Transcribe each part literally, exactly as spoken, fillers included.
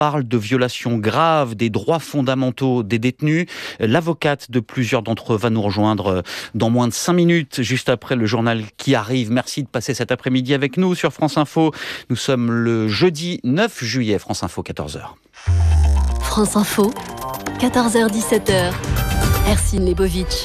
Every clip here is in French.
parle de violations graves des droits fondamentaux des détenus. L'avocate de plusieurs d'entre eux va nous rejoindre dans moins de cinq minutes, juste après le journal qui arrive. Merci de passer cet après-midi avec nous sur France Info. Nous sommes le jeudi neuf juillet, France Info, quatorze heures. France Info, quatorze heures dix-sept heures. Ercine Lebovitch.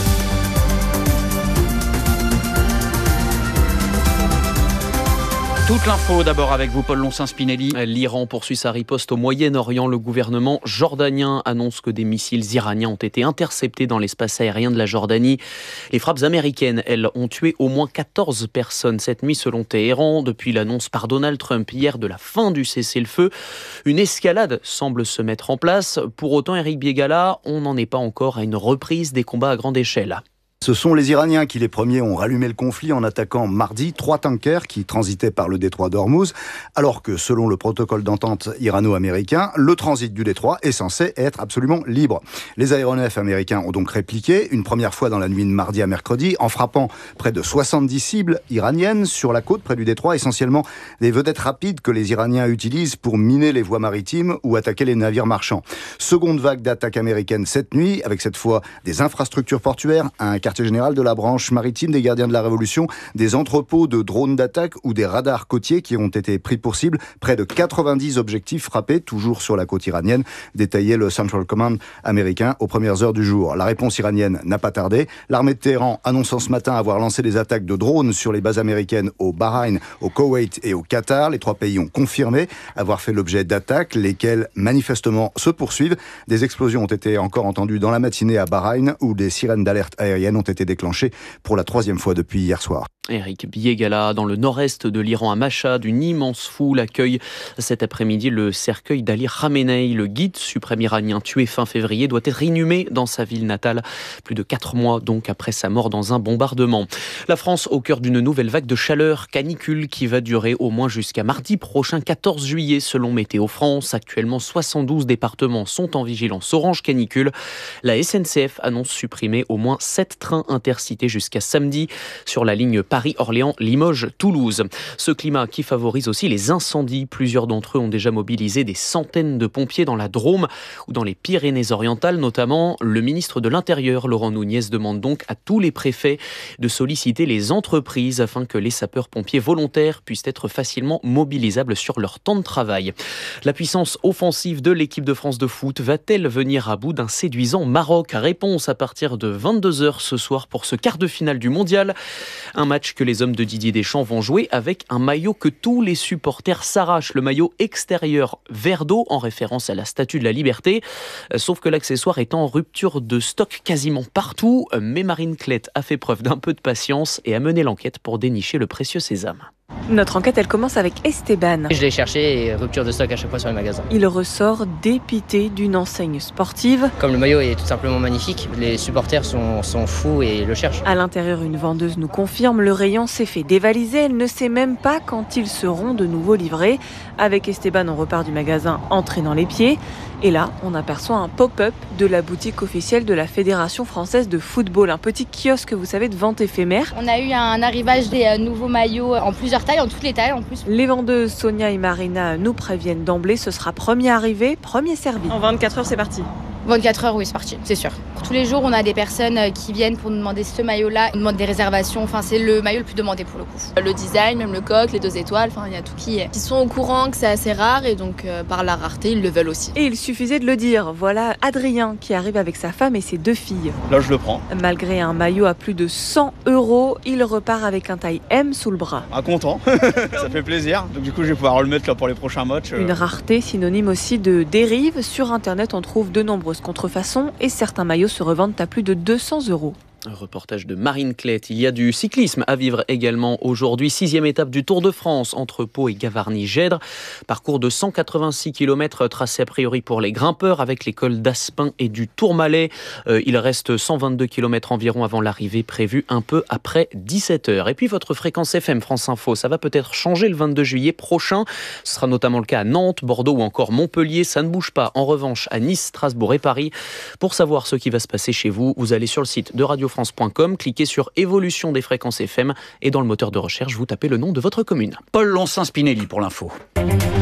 Toute l'info d'abord avec vous, Paul Loncin-Spinelli. L'Iran poursuit sa riposte au Moyen-Orient. Le gouvernement jordanien annonce que des missiles iraniens ont été interceptés dans l'espace aérien de la Jordanie. Les frappes américaines, elles, ont tué au moins quatorze personnes cette nuit selon Téhéran. Depuis l'annonce par Donald Trump hier de la fin du cessez-le-feu, une escalade semble se mettre en place. Pour autant, Éric Biégala, on n'en est pas encore à une reprise des combats à grande échelle. Ce sont les Iraniens qui, les premiers, ont rallumé le conflit en attaquant mardi trois tankers qui transitaient par le détroit d'Ormuz, alors que, selon le protocole d'entente irano-américain, le transit du détroit est censé être absolument libre. Les aéronefs américains ont donc répliqué, une première fois dans la nuit de mardi à mercredi, en frappant près de soixante-dix cibles iraniennes sur la côte près du détroit, essentiellement des vedettes rapides que les Iraniens utilisent pour miner les voies maritimes ou attaquer les navires marchands. Seconde vague d'attaques américaines cette nuit, avec cette fois des infrastructures portuaires, un quartier général de la branche maritime des gardiens de la Révolution, des entrepôts de drones d'attaque ou des radars côtiers qui ont été pris pour cible. Près de quatre-vingt-dix objectifs frappés, toujours sur la côte iranienne, détaillait le Central Command américain aux premières heures du jour. La réponse iranienne n'a pas tardé. L'armée de Téhéran annonçant ce matin avoir lancé des attaques de drones sur les bases américaines au Bahreïn, au Koweït et au Qatar. Les trois pays ont confirmé avoir fait l'objet d'attaques, lesquelles manifestement se poursuivent. Des explosions ont été encore entendues dans la matinée à Bahreïn, où des sirènes d'alerte aérienne ont été déclenchées pour la troisième fois depuis hier soir. Éric Biégala, dans le nord-est de l'Iran, à Machhad, une immense foule accueille cet après-midi le cercueil d'Ali Khamenei, le guide suprême iranien tué fin février, doit être inhumé dans sa ville natale, plus de quatre mois donc après sa mort dans un bombardement. La France au cœur d'une nouvelle vague de chaleur, canicule qui va durer au moins jusqu'à mardi prochain, quatorze juillet, selon Météo France. Actuellement, soixante-douze départements sont en vigilance orange canicule. La S N C F annonce supprimer au moins sept trains intercités jusqu'à samedi sur la ligne Paris, Orléans, Limoges, Toulouse. Ce climat qui favorise aussi les incendies. Plusieurs d'entre eux ont déjà mobilisé des centaines de pompiers dans la Drôme ou dans les Pyrénées-Orientales notamment. Le ministre de l'Intérieur, Laurent Nunez, demande donc à tous les préfets de solliciter les entreprises afin que les sapeurs-pompiers volontaires puissent être facilement mobilisables sur leur temps de travail. La puissance offensive de l'équipe de France de foot va-t-elle venir à bout d'un séduisant Maroc ? Réponse à partir de vingt-deux heures ce soir pour ce quart de finale du Mondial. Un match que les hommes de Didier Deschamps vont jouer avec un maillot que tous les supporters s'arrachent, le maillot extérieur vert d'eau en référence à la Statue de la Liberté. Sauf que l'accessoire est en rupture de stock quasiment partout. Mais Marine Klett a fait preuve d'un peu de patience et a mené l'enquête pour dénicher le précieux sésame. Notre enquête, elle commence avec Esteban. Je l'ai cherché et rupture de stock à chaque fois sur les magasins. Il ressort dépité d'une enseigne sportive. Comme le maillot est tout simplement magnifique, les supporters sont, sont fous et le cherchent. À l'intérieur, une vendeuse nous confirme, le rayon s'est fait dévaliser. Elle ne sait même pas quand ils seront de nouveau livrés. Avec Esteban, on repart du magasin entraînant les pieds. Et là, on aperçoit un pop-up de la boutique officielle de la Fédération française de football. Un petit kiosque, vous savez, de vente éphémère. On a eu un arrivage des nouveaux maillots en plusieurs tailles, en toutes les tailles en plus. Les vendeuses Sonia et Marina nous préviennent d'emblée, ce sera premier arrivé, premier servi. En vingt-quatre heures, c'est parti. vingt-quatre heures, oui, c'est parti, c'est sûr. Tous les jours, on a des personnes qui viennent pour nous demander ce maillot-là. On demande des réservations, enfin, c'est le maillot le plus demandé pour le coup. Le design, même le coq, les deux étoiles, enfin, il y a tout qui est. Ils sont au courant que c'est assez rare et donc, euh, par la rareté, ils le veulent aussi. Et il suffisait de le dire. Voilà Adrien qui arrive avec sa femme et ses deux filles. Là, je le prends. Malgré un maillot à plus de cent euros, il repart avec un taille M sous le bras. Ah, content. Ça fait plaisir. Donc, du coup, je vais pouvoir le mettre là pour les prochains matchs. Une rareté synonyme aussi de dérive. Sur Internet, on trouve de nombreuses contrefaçons et certains maillots se revendent à plus de deux cents euros. Un reportage de Marine Klett. Il y a du cyclisme à vivre également aujourd'hui. Sixième étape du Tour de France entre Pau et Gavarnie-Gèdre. Parcours de cent quatre-vingt-six kilomètres tracé a priori pour les grimpeurs avec les cols d'Aspin et du Tourmalet. Euh, il reste cent vingt-deux kilomètres environ avant l'arrivée prévue un peu après dix-sept heures. Et puis votre fréquence F M France Info, ça va peut-être changer le vingt-deux juillet prochain. Ce sera notamment le cas à Nantes, Bordeaux ou encore Montpellier. Ça ne bouge pas en revanche à Nice, Strasbourg et Paris. Pour savoir ce qui va se passer chez vous, vous allez sur le site de radio france point com, cliquez sur évolution des fréquences F M et dans le moteur de recherche, vous tapez le nom de votre commune. Paul Loncin-Spinelli pour l'info.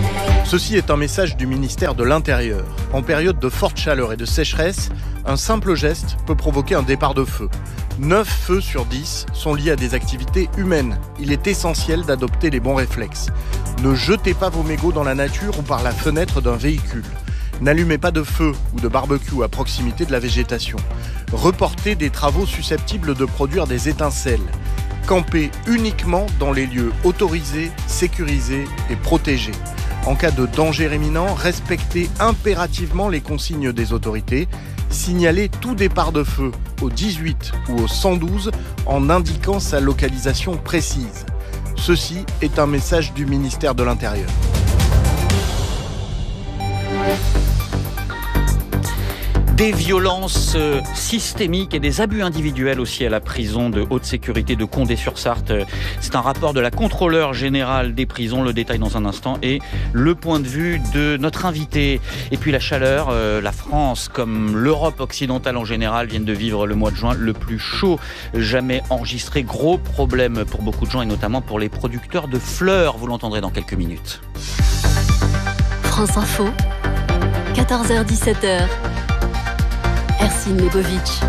Ceci est un message du ministère de l'Intérieur. En période de forte chaleur et de sécheresse, un simple geste peut provoquer un départ de feu. neuf feux sur dix sont liés à des activités humaines. Il est essentiel d'adopter les bons réflexes. Ne jetez pas vos mégots dans la nature ou par la fenêtre d'un véhicule. N'allumez pas de feu ou de barbecue à proximité de la végétation. Reportez des travaux susceptibles de produire des étincelles. Campez uniquement dans les lieux autorisés, sécurisés et protégés. En cas de danger imminent, respectez impérativement les consignes des autorités. Signalez tout départ de feu au dix-huit ou au cent douze en indiquant sa localisation précise. Ceci est un message du ministère de l'Intérieur. Des violences systémiques et des abus individuels aussi à la prison de haute sécurité de Condé-sur-Sarthe. C'est un rapport de la contrôleure générale des prisons, le détail dans un instant, et le point de vue de notre invité. Et puis la chaleur, euh, la France comme l'Europe occidentale en général viennent de vivre le mois de juin le plus chaud jamais enregistré. Gros problème pour beaucoup de gens et notamment pour les producteurs de fleurs. Vous l'entendrez dans quelques minutes. France Info, quatorze heures dix-sept heures. Hercine Lebovitch.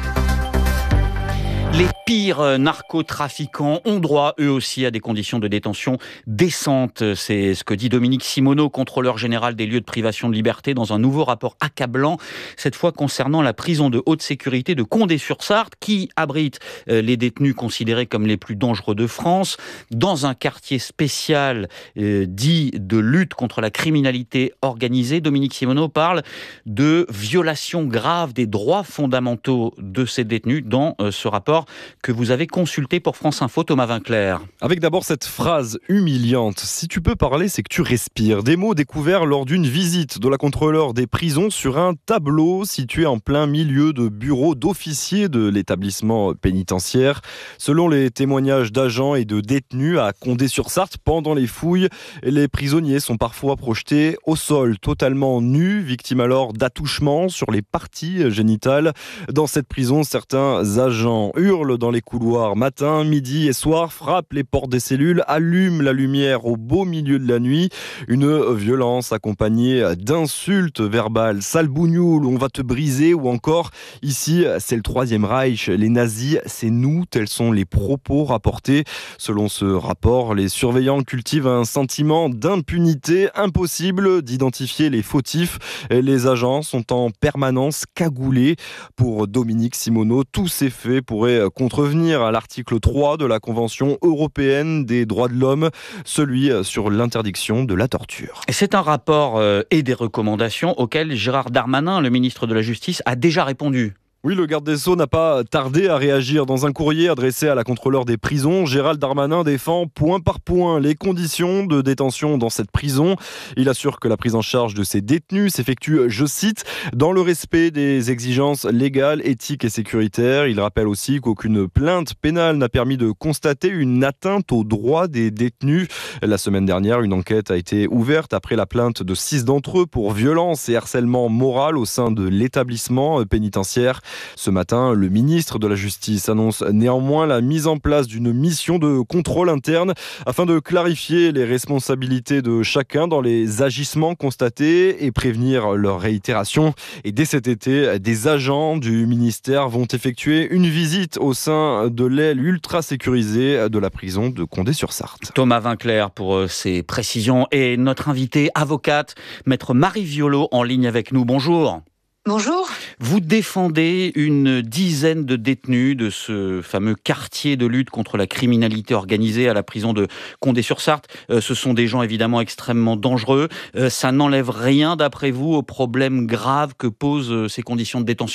Les pires narcotrafiquants ont droit, eux aussi, à des conditions de détention décentes. C'est ce que dit Dominique Simoneau, contrôleur général des lieux de privation de liberté, dans un nouveau rapport accablant, cette fois concernant la prison de haute sécurité de Condé-sur-Sarthe, qui abrite les détenus considérés comme les plus dangereux de France, dans un quartier spécial euh, dit de lutte contre la criminalité organisée. Dominique Simoneau parle de violations graves des droits fondamentaux de ces détenus dans euh, ce rapport que vous avez consulté pour France Info, Thomas Vinclair. Avec d'abord cette phrase humiliante. Si tu peux parler, c'est que tu respires. Des mots découverts lors d'une visite de la contrôleure des prisons sur un tableau situé en plein milieu de bureaux d'officiers de l'établissement pénitentiaire. Selon les témoignages d'agents et de détenus à Condé-sur-Sarthe, pendant les fouilles, les prisonniers sont parfois projetés au sol, totalement nus, victimes alors d'attouchements sur les parties génitales. Dans cette prison, certains agents hurlent dans les couloirs matin, midi et soir, frappent les portes des cellules, allument la lumière au beau milieu de la nuit. Une violence accompagnée d'insultes verbales. Sale bougnoule, on va te briser, ou encore, ici, c'est le Troisième Reich, les nazis, c'est nous, tels sont les propos rapportés. Selon ce rapport, les surveillants cultivent un sentiment d'impunité, impossible d'identifier les fautifs. Les agents sont en permanence cagoulés. Pour Dominique Simoneau, tous ces faits pourraient contrevenir à l'article trois de la Convention européenne des droits de l'homme, celui sur l'interdiction de la torture. C'est un rapport euh, et des recommandations auxquelles Gérald Darmanin, le ministre de la Justice, a déjà répondu. Oui, le garde des Sceaux n'a pas tardé à réagir. Dans un courrier adressé à la contrôleure des prisons, Gérald Darmanin défend point par point les conditions de détention dans cette prison. Il assure que la prise en charge de ces détenus s'effectue, je cite, dans le respect des exigences légales, éthiques et sécuritaires. Il rappelle aussi qu'aucune plainte pénale n'a permis de constater une atteinte aux droits des détenus. La semaine dernière, une enquête a été ouverte après la plainte de six d'entre eux pour violence et harcèlement moral au sein de l'établissement pénitentiaire. Ce matin, le ministre de la Justice annonce néanmoins la mise en place d'une mission de contrôle interne afin de clarifier les responsabilités de chacun dans les agissements constatés et prévenir leur réitération. Et dès cet été, des agents du ministère vont effectuer une visite au sein de l'aile ultra sécurisée de la prison de Condé-sur-Sarthe. Thomas Vinclair pour ces précisions et notre invitée avocate, maître Marie Violot, en ligne avec nous. Bonjour. Bonjour. Vous défendez une dizaine de détenus de ce fameux quartier de lutte contre la criminalité organisée à la prison de Condé-sur-Sarthe. Euh, ce sont des gens évidemment extrêmement dangereux. Euh, ça n'enlève rien, d'après vous, aux problèmes graves que posent euh, ces conditions de détention ?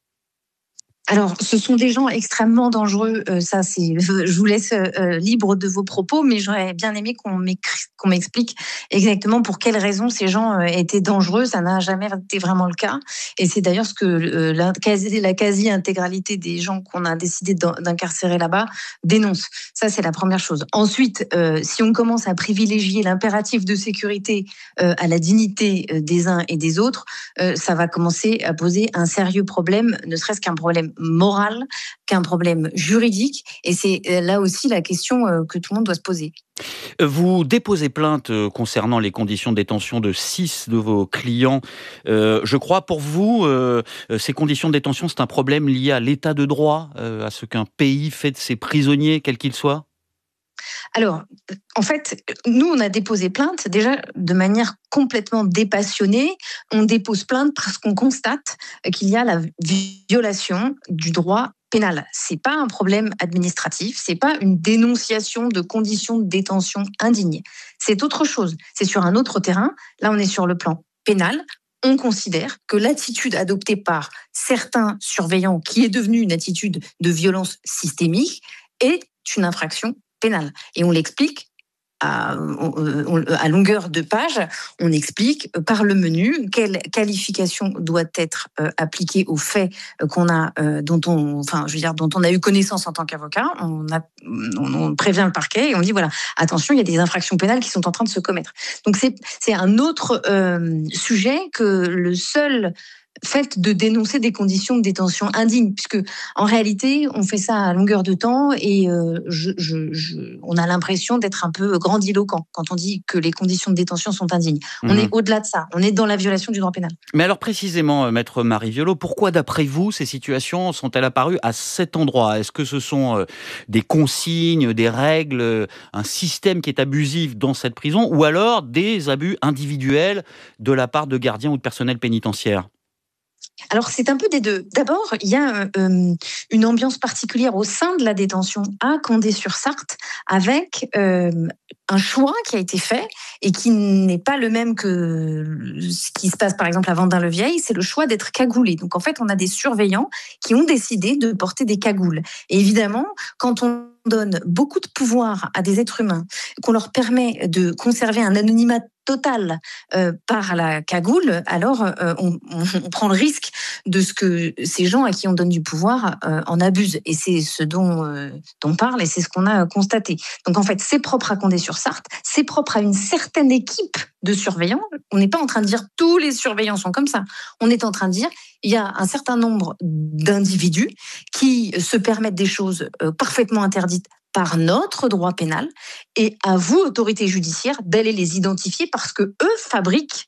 Alors, ce sont des gens extrêmement dangereux. Euh, ça, c'est, je vous laisse euh, libre de vos propos, mais j'aurais bien aimé qu'on, qu'on m'explique exactement pour quelles raisons ces gens euh, étaient dangereux. Ça n'a jamais été vraiment le cas. Et c'est d'ailleurs ce que euh, la, quasi, la quasi-intégralité des gens qu'on a décidé d'incarcérer là-bas dénoncent. Ça, c'est la première chose. Ensuite, euh, si on commence à privilégier l'impératif de sécurité euh, à la dignité des uns et des autres, euh, ça va commencer à poser un sérieux problème, ne serait-ce qu'un problème moral qu'un problème juridique. Et c'est là aussi la question que tout le monde doit se poser. Vous déposez plainte concernant les conditions de détention de six de vos clients. Euh, je crois, pour vous, euh, ces conditions de détention, c'est un problème lié à l'état de droit, euh, à ce qu'un pays fait de ses prisonniers, quels qu'ils soient ? Alors, en fait, nous, on a déposé plainte déjà de manière complètement dépassionnée. On dépose plainte parce qu'on constate qu'il y a la violation du droit pénal. C'est pas un problème administratif, c'est pas une dénonciation de conditions de détention indignes. C'est autre chose. C'est sur un autre terrain. Là, on est sur le plan pénal. On considère que l'attitude adoptée par certains surveillants, qui est devenue une attitude de violence systémique, est une infraction pénale. Et on l'explique à, à longueur de page, on explique par le menu quelle qualification doit être euh, appliquée aux faits qu'on a, euh, dont on, enfin, je veux dire, dont on a eu connaissance en tant qu'avocat. On, a, on, on prévient le parquet et on dit voilà, attention, il y a des infractions pénales qui sont en train de se commettre. Donc c'est, c'est un autre euh, sujet que le seul fait de dénoncer des conditions de détention indignes, puisque en réalité, on fait ça à longueur de temps et euh, je, je, je, on a l'impression d'être un peu grandiloquent quand on dit que les conditions de détention sont indignes. Mmh. On est au-delà de ça, on est dans la violation du droit pénal. Mais alors précisément, maître Marie Violo, pourquoi d'après vous, ces situations sont-elles apparues à cet endroit ? Est-ce que ce sont euh, des consignes, des règles, euh, un système qui est abusif dans cette prison, ou alors des abus individuels de la part de gardiens ou de personnel pénitentiaire ? Alors, c'est un peu des deux. D'abord, il y a euh, une ambiance particulière au sein de la détention à Condé-sur-Sarthe, avec euh, un choix qui a été fait et qui n'est pas le même que ce qui se passe, par exemple, à Vendin-le-Vieil. C'est le choix d'être cagoulé. Donc, en fait, on a des surveillants qui ont décidé de porter des cagoules. Et évidemment, quand on donne beaucoup de pouvoir à des êtres humains, qu'on leur permet de conserver un anonymat total euh, par la cagoule, alors euh, on, on prend le risque de ce que ces gens à qui on donne du pouvoir euh, en abusent. Et c'est ce dont, euh, dont on parle et c'est ce qu'on a constaté. Donc en fait, c'est propre à Condé-sur-Sarthe, c'est propre à une certaine équipe de surveillants. On n'est pas en train de dire tous les surveillants sont comme ça. On est en train de dire il y a un certain nombre d'individus qui se permettent des choses euh, parfaitement interdites par notre droit pénal, et à vous, autorité judiciaire, d'aller les identifier parce que eux fabriquent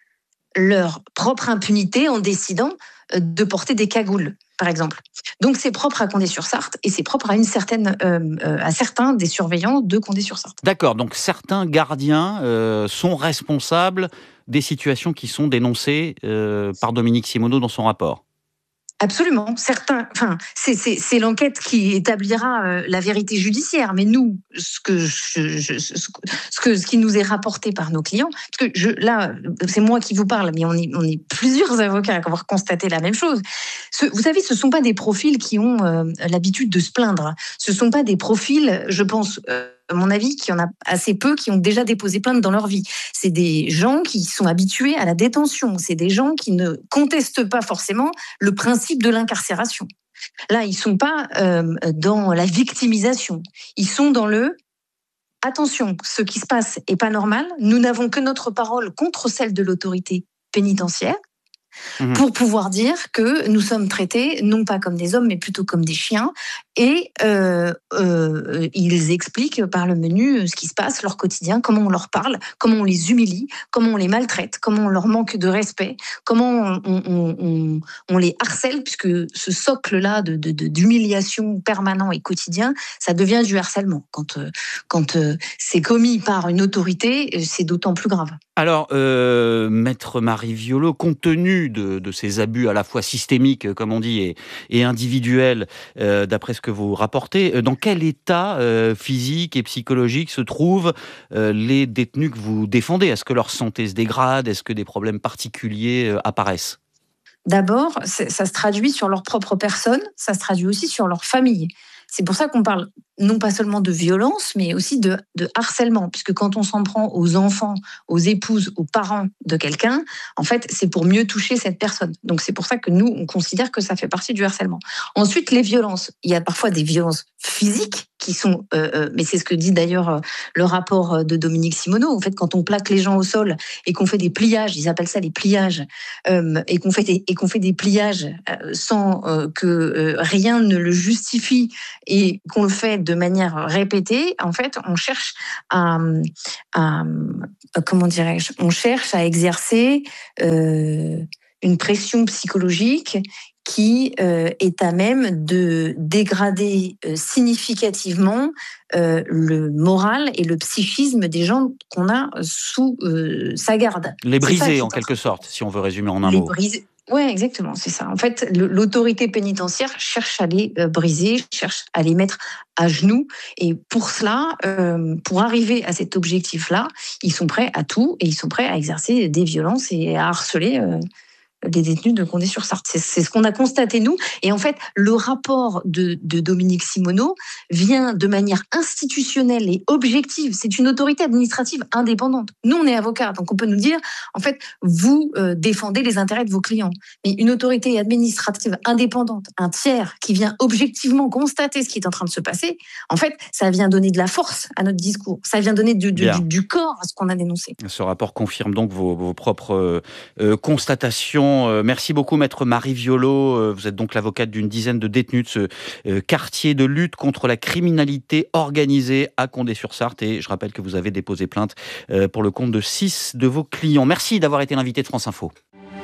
leur propre impunité en décidant de porter des cagoules, par exemple. Donc c'est propre à Condé-sur-Sarthe et c'est propre à une certaine, euh, à certains des surveillants de Condé-sur-Sarthe. D'accord, donc certains gardiens euh, sont responsables des situations qui sont dénoncées euh, par Dominique Simoneau dans son rapport. Absolument. Certains, enfin, c'est, c'est, c'est l'enquête qui établira euh, la vérité judiciaire. Mais nous, ce que, je, je, ce, que, ce qui nous est rapporté par nos clients, parce que je, là, c'est moi qui vous parle, mais on est, on est plusieurs avocats à avoir constaté la même chose. Ce, vous savez, ce ne sont pas des profils qui ont euh, l'habitude de se plaindre. Ce ne sont pas des profils, je pense, euh, à mon avis, qu'il y en a assez peu qui ont déjà déposé plainte dans leur vie. C'est des gens qui sont habitués à la détention. C'est des gens qui ne contestent pas forcément le principe de l'incarcération. Là, ils ne sont pas euh, dans la victimisation. Ils sont dans le « attention, ce qui se passe n'est pas normal. Nous n'avons que notre parole contre celle de l'autorité pénitentiaire. » Mmh. Pour pouvoir dire que nous sommes traités non pas comme des hommes mais plutôt comme des chiens et euh, euh, ils expliquent par le menu ce qui se passe, leur quotidien, comment on leur parle, comment on les humilie, comment on les maltraite, comment on leur manque de respect, comment on, on, on, on les harcèle, puisque ce socle-là de, de, de, d'humiliation permanent et quotidien, ça devient du harcèlement. Quand, quand c'est commis par une autorité, c'est d'autant plus grave. Alors, euh, maître Marie Violo, compte tenu de, de ces abus à la fois systémiques, comme on dit, et, et individuels, euh, d'après ce que vous rapportez, dans quel état euh, physique et psychologique se trouvent euh, les détenus que vous défendez ? Est-ce que leur santé se dégrade ? Est-ce que des problèmes particuliers euh, apparaissent ? D'abord, ça se traduit sur leur propre personne, ça se traduit aussi sur leur famille. C'est pour ça qu'on parle non pas seulement de violence, mais aussi de, de harcèlement, puisque quand on s'en prend aux enfants, aux épouses, aux parents de quelqu'un, en fait, c'est pour mieux toucher cette personne. Donc c'est pour ça que nous, on considère que ça fait partie du harcèlement. Ensuite, les violences. Il y a parfois des violences physiques qui sont, euh, euh, mais c'est ce que dit d'ailleurs euh, le rapport de Dominique Simoneau. En fait, quand on plaque les gens au sol et qu'on fait des pliages, ils appellent ça les pliages, euh, et qu'on fait des, et qu'on fait des pliages euh, sans euh, que euh, rien ne le justifie et qu'on le fait de manière répétée, en fait, on cherche à, à comment dirais-je, on cherche à exercer euh, une pression psychologique qui euh, est à même de dégrader euh, significativement euh, le moral et le psychisme des gens qu'on a sous euh, sa garde. Les briser, en quelque sorte, si on veut résumer en un les mot. Briser. Oui, exactement, c'est ça. En fait, l'autorité pénitentiaire cherche à les euh, briser, cherche à les mettre à genoux. Et pour cela, euh, pour arriver à cet objectif-là, ils sont prêts à tout et ils sont prêts à exercer des violences et à harceler euh, les détenus de Condé-sur-Sarthe. C'est, c'est ce qu'on a constaté, nous. Et en fait, le rapport de, de Dominique Simoneau vient de manière institutionnelle et objective. C'est une autorité administrative indépendante. Nous, on est avocats, donc on peut nous dire, en fait, vous euh, défendez les intérêts de vos clients. Mais une autorité administrative indépendante, un tiers qui vient objectivement constater ce qui est en train de se passer, en fait, ça vient donner de la force à notre discours. Ça vient donner du, du, du, du corps à ce qu'on a dénoncé. Ce rapport confirme donc vos, vos propres euh, constatations. Merci beaucoup, maître Marie Violot. Vous êtes donc l'avocate d'une dizaine de détenus de ce quartier de lutte contre la criminalité organisée à Condé-sur-Sarthe. Et je rappelle que vous avez déposé plainte pour le compte de six de vos clients. Merci d'avoir été l'invité de France Info.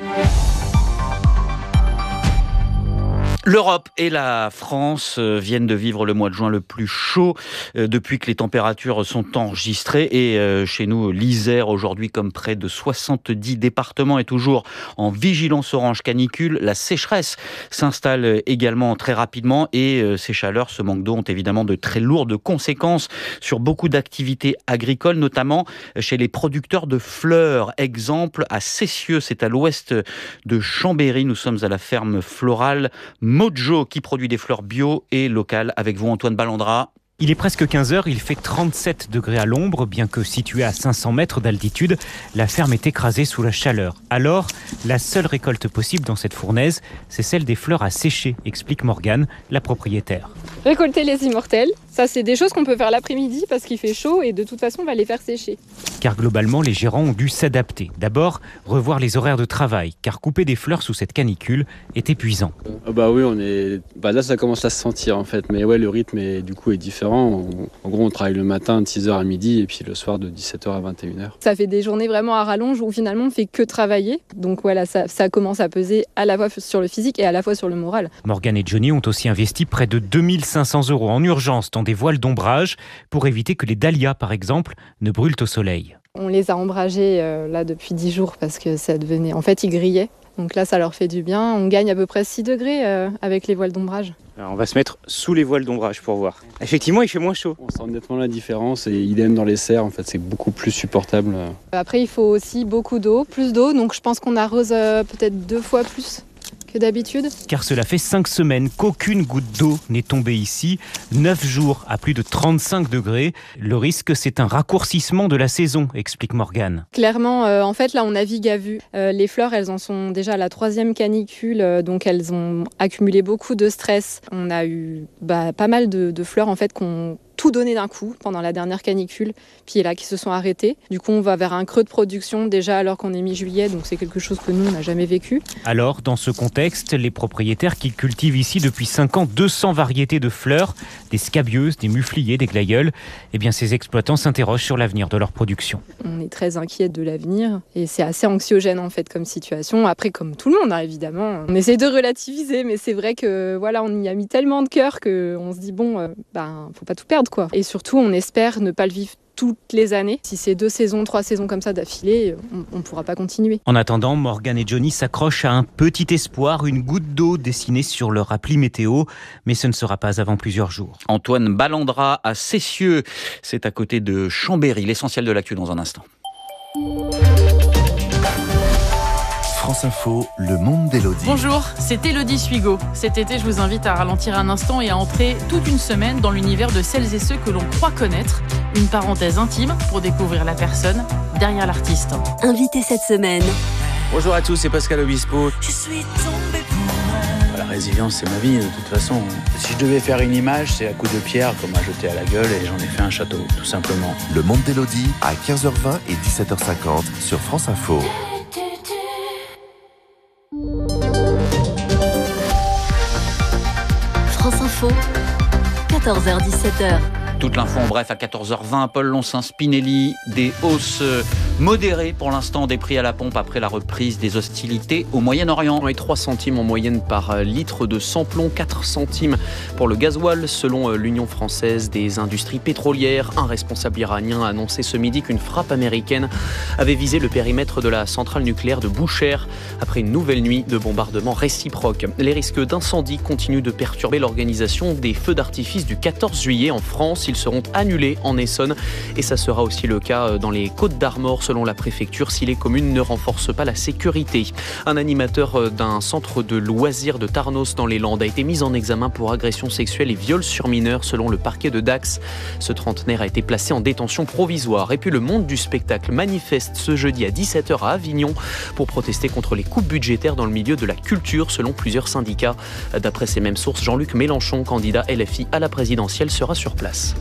L'Europe et la France viennent de vivre le mois de juin le plus chaud depuis que les températures sont enregistrées. Et chez nous, l'Isère, aujourd'hui, comme près de soixante-dix départements, est toujours en vigilance orange canicule. La sécheresse s'installe également très rapidement et ces chaleurs, ce manque d'eau, ont évidemment de très lourdes conséquences sur beaucoup d'activités agricoles, notamment chez les producteurs de fleurs. Exemple, à Cessieux, c'est à l'ouest de Chambéry. Nous sommes à la ferme florale Mojo qui produit des fleurs bio et locales. Avec vous, Antoine Ballandra. Il est presque quinze heures, il fait trente-sept degrés à l'ombre, bien que située à cinq cents mètres d'altitude, la ferme est écrasée sous la chaleur. Alors, la seule récolte possible dans cette fournaise, c'est celle des fleurs à sécher, explique Morgane, la propriétaire. Récolter les immortelles, ça c'est des choses qu'on peut faire l'après-midi parce qu'il fait chaud et de toute façon on va les faire sécher. Car globalement, les gérants ont dû s'adapter. D'abord, revoir les horaires de travail, car couper des fleurs sous cette canicule est épuisant. Ah bah oui, on est... bah là ça commence à se sentir en fait, mais ouais, le rythme est, du coup est différent. En gros, on travaille le matin de six heures à midi et puis le soir de dix-sept heures à vingt et une heures. Ça fait des journées vraiment à rallonge où finalement on fait que travailler. Donc voilà, ça, ça commence à peser à la fois sur le physique et à la fois sur le moral. Morgane et Johnny ont aussi investi près de deux mille cinq cents euros en urgence dans des voiles d'ombrage pour éviter que les dahlias, par exemple, ne brûlent au soleil. On les a ombragés euh, là depuis dix jours parce que ça devenait... En fait, ils grillaient. Donc là, ça leur fait du bien. On gagne à peu près six degrés euh, avec les voiles d'ombrage. Alors on va se mettre sous les voiles d'ombrage pour voir. Effectivement, il fait moins chaud. On sent nettement la différence et idem dans les serres, en fait, c'est beaucoup plus supportable. Après, il faut aussi beaucoup d'eau, plus d'eau. Donc je pense qu'on arrose euh, peut-être deux fois plus que d'habitude. Car cela fait cinq semaines qu'aucune goutte d'eau n'est tombée ici. neuf jours à plus de trente-cinq degrés. Le risque, c'est un raccourcissement de la saison, explique Morgane. Clairement, euh, en fait, là, on navigue à vue. Euh, les fleurs, elles en sont déjà à la troisième canicule, euh, donc elles ont accumulé beaucoup de stress. On a eu bah, pas mal de, de fleurs, en fait, qu'on tout donné d'un coup pendant la dernière canicule, puis là qui se sont arrêtés. Du coup, on va vers un creux de production déjà alors qu'on est mi-juillet, donc c'est quelque chose que nous, on n'a jamais vécu. Alors, dans ce contexte, les propriétaires qui cultivent ici depuis cinq ans deux cents variétés de fleurs, des scabieuses, des mufliers, des glaïeuls, eh bien ces exploitants s'interrogent sur l'avenir de leur production. On est très inquiets de l'avenir et c'est assez anxiogène en fait comme situation. Après, comme tout le monde, hein, évidemment, on essaie de relativiser, mais c'est vrai que voilà, on y a mis tellement de cœur qu'on se dit bon, euh, ben, faut pas tout perdre. Quoi. Et surtout, on espère ne pas le vivre toutes les années. Si c'est deux saisons, trois saisons comme ça d'affilée, on ne pourra pas continuer. En attendant, Morgane et Johnny s'accrochent à un petit espoir, une goutte d'eau dessinée sur leur appli météo, mais ce ne sera pas avant plusieurs jours. Antoine Ballandra à Cessieux, c'est à côté de Chambéry. L'essentiel de l'actu dans un instant. France France Info, le monde d'Élodie. Bonjour, c'est Élodie Suigo. Cet été, je vous invite à ralentir un instant et à entrer toute une semaine dans l'univers de celles et ceux que l'on croit connaître. Une parenthèse intime pour découvrir la personne derrière l'artiste. Invité cette semaine. Bonjour à tous, c'est Pascal Obispo. Je suis tombée pour La résilience, c'est ma vie de toute façon. Si je devais faire une image, c'est à coups de pierre qu'on m'a jeté à la gueule et j'en ai fait un château, tout simplement. Le monde d'Élodie à quinze heures vingt et dix-sept heures cinquante sur France Info. France Info, quatorze heures dix-sept heures. Toute l'info en bref à quatorze heures vingt, Paul Loncin-Spinelli, des hausses modérées pour l'instant des prix à la pompe après la reprise des hostilités au Moyen-Orient. Et trois centimes en moyenne par litre de samplon, quatre centimes pour le gasoil selon l'Union française des industries pétrolières. Un responsable iranien a annoncé ce midi qu'une frappe américaine avait visé le périmètre de la centrale nucléaire de Bushehr après une nouvelle nuit de bombardements réciproques. Les risques d'incendie continuent de perturber l'organisation des feux d'artifice du quatorze juillet en France. Ils seront annulés en Essonne et ça sera aussi le cas dans les Côtes d'Armor selon la préfecture si les communes ne renforcent pas la sécurité. Un animateur d'un centre de loisirs de Tarnos dans les Landes a été mis en examen pour agression sexuelle et viol sur mineurs selon le parquet de Dax. Ce trentenaire a été placé en détention provisoire. Et puis le monde du spectacle manifeste ce jeudi à dix-sept heures à Avignon pour protester contre les coupes budgétaires dans le milieu de la culture selon plusieurs syndicats. D'après ces mêmes sources, Jean-Luc Mélenchon, candidat L F I à la présidentielle, sera sur place.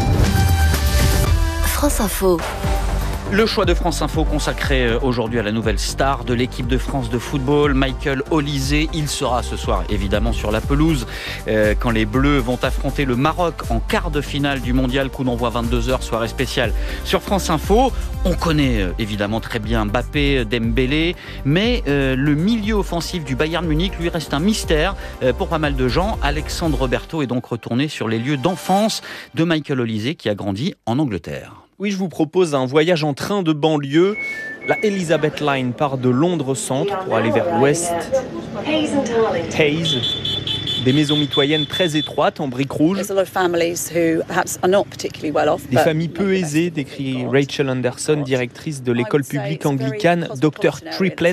France Info. Le choix de France Info consacré aujourd'hui à la nouvelle star de l'équipe de France de football, Michael Olise. Il sera ce soir évidemment sur la pelouse euh, quand les Bleus vont affronter le Maroc en quart de finale du mondial. Coup d'envoi vingt-deux heures, soirée spéciale sur France Info. On connaît euh, évidemment très bien Mbappé, Dembélé, mais euh, le milieu offensif du Bayern Munich lui reste un mystère euh, pour pas mal de gens. Alexandre Berthaud est donc retourné sur les lieux d'enfance de Michael Olise qui a grandi en Angleterre. Oui, je vous propose un voyage en train de banlieue. La Elizabeth Line part de Londres Centre pour aller vers l'ouest. Hayes, des maisons mitoyennes très étroites en briques rouges. Des familles peu aisées, décrit Rachel Anderson, directrice de l'école publique anglicane docteur Triplets.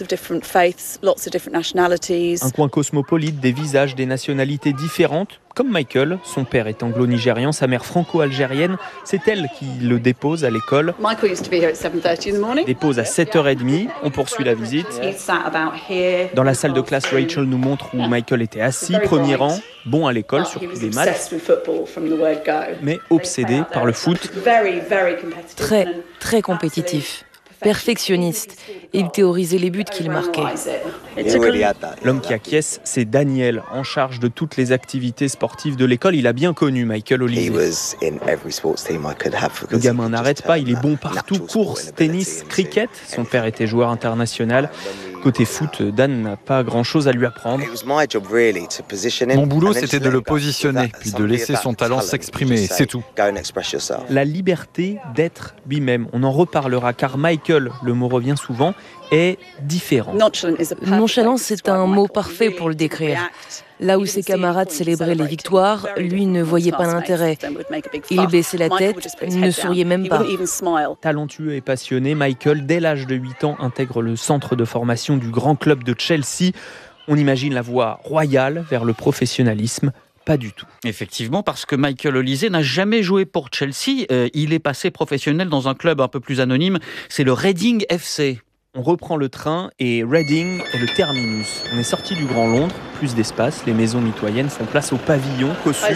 Un coin cosmopolite, des visages, des nationalités différentes. Comme Michael, son père est anglo-nigérian, sa mère franco-algérienne. C'est elle qui le dépose à l'école. Dépose à sept heures trente. On poursuit la visite. Dans la salle de classe, Rachel nous montre où Michael était assis, premier rang, bon à l'école, surtout des maths, mais obsédé par le foot. Très, très compétitif. Perfectionniste. Il théorisait les buts qu'il marquait. L'homme qui acquiesce, c'est Daniel, en charge de toutes les activités sportives de l'école. Il a bien connu Michael Olise. Le gamin n'arrête pas, il est bon partout. Course, tennis, cricket. Son père était joueur international. Côté foot, Dan n'a pas grand-chose à lui apprendre. Mon boulot, c'était de le positionner, puis de laisser son talent s'exprimer, c'est tout. La liberté d'être lui-même. On en reparlera, car Michael, le mot revient souvent, est différent. Nonchalance, c'est un mot parfait pour le décrire. Là où ses camarades célébraient les victoires, lui ne voyait pas l'intérêt. Il baissait la tête, ne souriait même pas. Talentueux et passionné, Michael, dès l'âge de huit ans, intègre le centre de formation du grand club de Chelsea. On imagine la voie royale vers le professionnalisme. Pas du tout. Effectivement, parce que Michael Olise n'a jamais joué pour Chelsea. Euh, il est passé professionnel dans un club un peu plus anonyme. C'est le Reading F C. On reprend le train et Reading est le terminus. On est sorti du Grand Londres, plus d'espace, les maisons mitoyennes font place au pavillon cossu.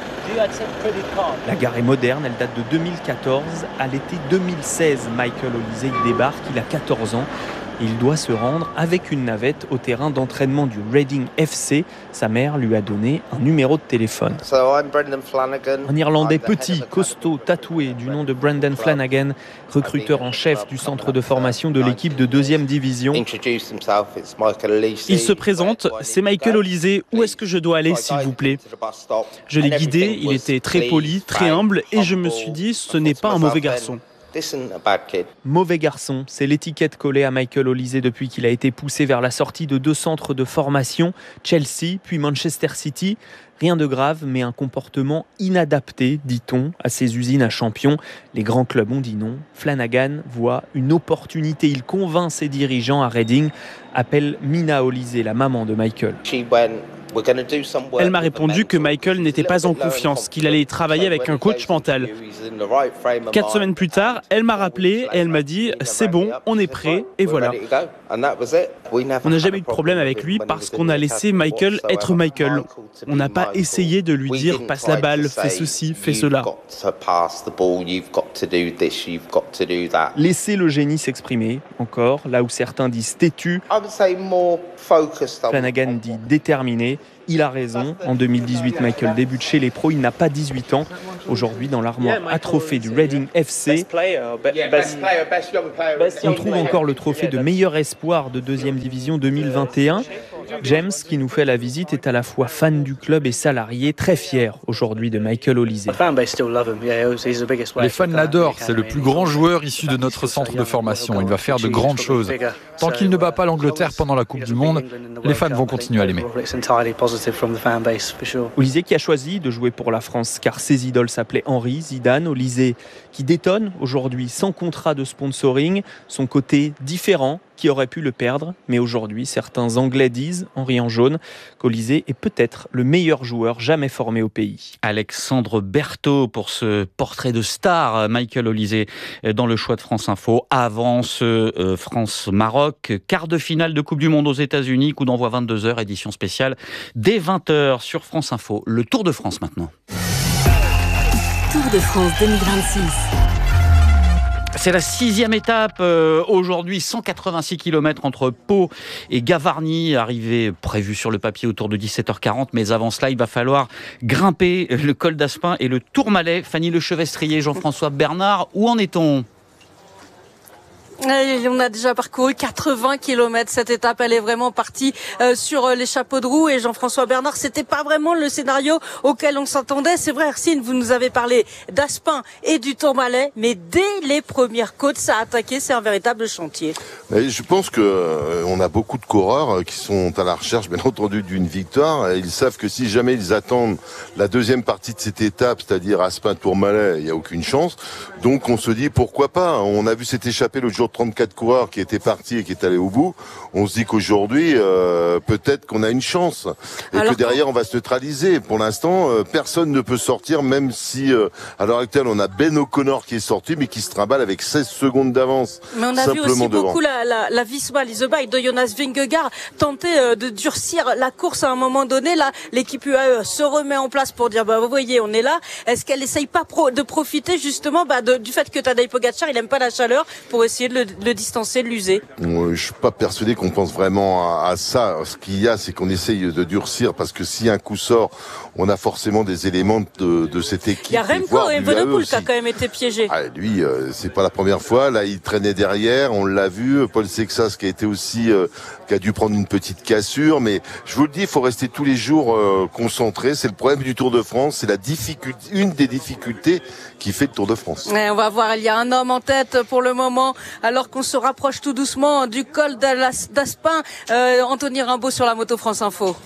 La gare est moderne, elle date de deux mille quatorze. À l'été deux mille seize, Michael Olise y débarque, il a quatorze ans. Il doit se rendre avec une navette au terrain d'entraînement du Reading F C. Sa mère lui a donné un numéro de téléphone. Un Irlandais petit, costaud, tatoué, du nom de Brendan Flanagan, recruteur en chef du centre de formation de l'équipe de deuxième division. Il se présente, c'est Michael Olise, où est-ce que je dois aller s'il vous plaît? Je l'ai guidé, il était très poli, très humble et je me suis dit ce n'est pas un mauvais garçon. Mauvais garçon, c'est l'étiquette collée à Michael Olise depuis qu'il a été poussé vers la sortie de deux centres de formation, Chelsea puis Manchester City. Rien de grave, mais un comportement inadapté, dit-on, à ces usines à champions. Les grands clubs ont dit non. Flanagan voit une opportunité. Il convainc ses dirigeants à Reading, appelle Mina Olise, la maman de Michael. Elle m'a répondu que Michael n'était pas en confiance, qu'il allait travailler avec un coach mental. Quatre semaines plus tard, elle m'a rappelé et elle m'a dit « c'est bon, on est prêt » et voilà. On n'a jamais eu de problème avec lui parce qu'on a laissé Michael être Michael. On n'a pas essayé de lui dire « passe la balle, fais ceci, fais cela ». Laissez le génie s'exprimer, encore, là où certains disent têtu. Flanagan dit déterminé. Il a raison. En deux mille dix-huit, Michael débute chez les pros. Il n'a pas dix-huit ans. Aujourd'hui, dans l'armoire à trophées du Reading F C, on trouve encore le trophée de meilleur espoir de deuxième division deux mille vingt et un. James, qui nous fait la visite, est à la fois fan du club et salarié, très fier aujourd'hui de Michael Olise. Les fans l'adorent, c'est le plus grand joueur issu de notre centre de formation. Il va faire de grandes choses. Tant qu'il ne bat pas l'Angleterre pendant la Coupe du Monde, les fans vont continuer à l'aimer. Olise qui a choisi de jouer pour la France car ses idoles s'appelaient Henry, Zidane. Olise qui détonne aujourd'hui sans contrat de sponsoring, son côté différent qui aurait pu le perdre, mais aujourd'hui certains Anglais disent, en riant jaune, qu'Olise est peut-être le meilleur joueur jamais formé au pays. Alexandre Berthaud pour ce portrait de star, Michael Olise dans le choix de France Info. Avant ce euh, France-Maroc, quart de finale de Coupe du Monde aux États-Unis, coup d'envoi vingt-deux heures, édition spéciale dès vingt heures sur France Info. Le Tour de France maintenant. Tour de France deux mille vingt-six. C'est la sixième étape. Euh, aujourd'hui, cent quatre-vingt-six kilomètres entre Pau et Gavarnie. Arrivée prévue sur le papier autour de dix-sept heures quarante. Mais avant cela, il va falloir grimper le col d'Aspin et le Tourmalet. Fanny Lechevestrier, Jean-François Bernard, où en est-on ? Et on a déjà parcouru quatre-vingts kilomètres. Cette étape, elle est vraiment partie euh, sur les chapeaux de roue. Et Jean-François Bernard, c'était pas vraiment le scénario auquel on s'attendait. C'est vrai, Hercine, vous nous avez parlé d'Aspin et du Tourmalet, mais dès les premières côtes, ça a attaqué. C'est un véritable chantier. Mais je pense que euh, on a beaucoup de coureurs qui sont à la recherche, bien entendu, d'une victoire. Ils savent que si jamais ils attendent la deuxième partie de cette étape, c'est-à-dire Aspin-Tourmalet, il n'y a aucune chance. Donc on se dit pourquoi pas. On a vu cette échappée l'autre jour trente-quatre coureurs qui étaient partis et qui étaient allés au bout. On se dit qu'aujourd'hui, euh, peut-être qu'on a une chance et Alors que derrière, on va se neutraliser. Pour l'instant, euh, personne ne peut sortir, même si euh, à l'heure actuelle, on a Ben O'Connor qui est sorti, mais qui se trimballe avec seize secondes d'avance. Mais on a vu aussi devant. beaucoup la, la, la Visma, l'Isobike de Jonas Vingegaard tenter euh, de durcir la course à un moment donné. Là, l'équipe U A E se remet en place pour dire, bah vous voyez, on est là. Est-ce qu'elle essaye pas pro- de profiter justement bah, de, du fait que Tadej Pogacar, il aime pas la chaleur, pour essayer de le le distancer, de l'user? Je suis pas persuadé qu'on pense vraiment à, à ça. Ce qu'il y a, c'est qu'on essaye de durcir parce que si un coup sort, on a forcément des éléments de, de cette équipe. Il y a Remco et Evenepoel qui a quand même été piégé. Ah, lui, euh, c'est pas la première fois. Là, il traînait derrière, on l'a vu. Paul Sexas qui a été aussi, euh, qui a dû prendre une petite cassure. Mais je vous le dis, il faut rester tous les jours euh, concentré. C'est le problème du Tour de France. C'est la difficulté, une des difficultés qui fait le Tour de France. Ouais, on va voir. Il y a un homme en tête pour le moment, alors qu'on se rapproche tout doucement du col d'Aspin. Euh, Anthony Rimbaud sur la moto France Info.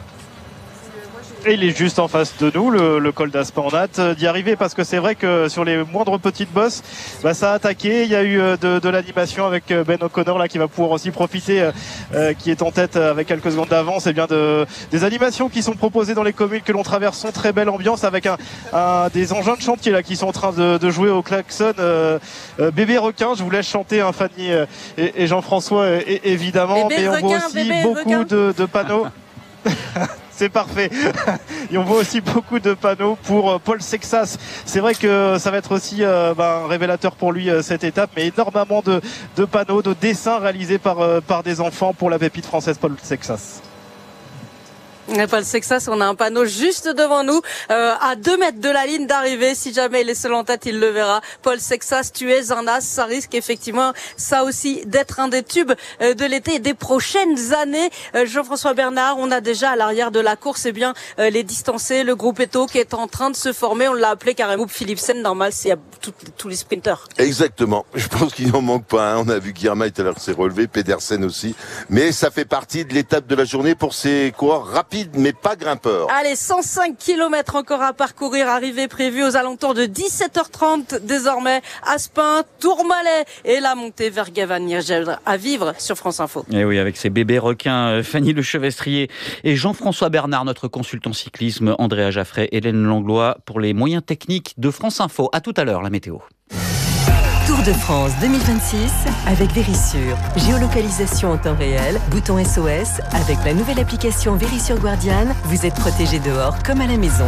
Et il est juste en face de nous, le, le col d'Aspin. On a hâte d'y arriver parce que c'est vrai que sur les moindres petites bosses, bah, ça a attaqué. Il y a eu de, de l'animation avec Ben O'Connor là qui va pouvoir aussi profiter, euh, qui est en tête avec quelques secondes d'avance. Et bien de des animations qui sont proposées dans les communes que l'on traverse sont très belle ambiance avec un, un des engins de chantier là qui sont en train de, de jouer au klaxon. Euh, euh, bébé requin, je vous laisse chanter, hein, Fanny et, et Jean-François et, évidemment. Bébé mais on requin, voit aussi beaucoup de, de panneaux. C'est parfait. Et on voit aussi beaucoup de panneaux pour Paul Sexas. C'est vrai que ça va être aussi euh, bah, un révélateur pour lui euh, cette étape, mais énormément de, de panneaux, de dessins réalisés par, euh, par des enfants pour la pépite française Paul Sexas. Paul Sexas, on a un panneau juste devant nous, euh, à deux mètres de la ligne d'arrivée. Si jamais il est seul en tête, il le verra. Paul Sexas, tu es un as. Ça risque effectivement, ça aussi, d'être un des tubes euh, de l'été et des prochaines années. Euh, Jean-François Bernard, on a déjà à l'arrière de la course, eh bien, euh, les distancés, le groupe Eto qui est en train de se former. On l'a appelé carrément groupe Philipsen. Normal, s'il y a tout, tous les sprinters. Exactement. Je pense qu'il n'en manque pas. Hein. On a vu Guillermo tout à l'heure s'est relevé, Pedersen aussi. Mais ça fait partie de l'étape de la journée pour ces coureurs rapides, mais pas grimpeurs. Allez, cent cinq kilomètres encore à parcourir, arrivée prévue aux alentours de dix-sept heures trente désormais. Aspin, Tourmalet et la montée vers Gavagnes à vivre sur France Info. Et oui, avec ces bébés requins, Fanny Lechevestrier et Jean-François Bernard, notre consultant cyclisme, Andrea Jaffray, Hélène Langlois pour les moyens techniques de France Info. À tout à l'heure, la météo. Tour de France deux mille vingt-six avec Vérissure. Géolocalisation en temps réel, bouton S O S. Avec la nouvelle application Vérissure Guardian, vous êtes protégé dehors comme à la maison.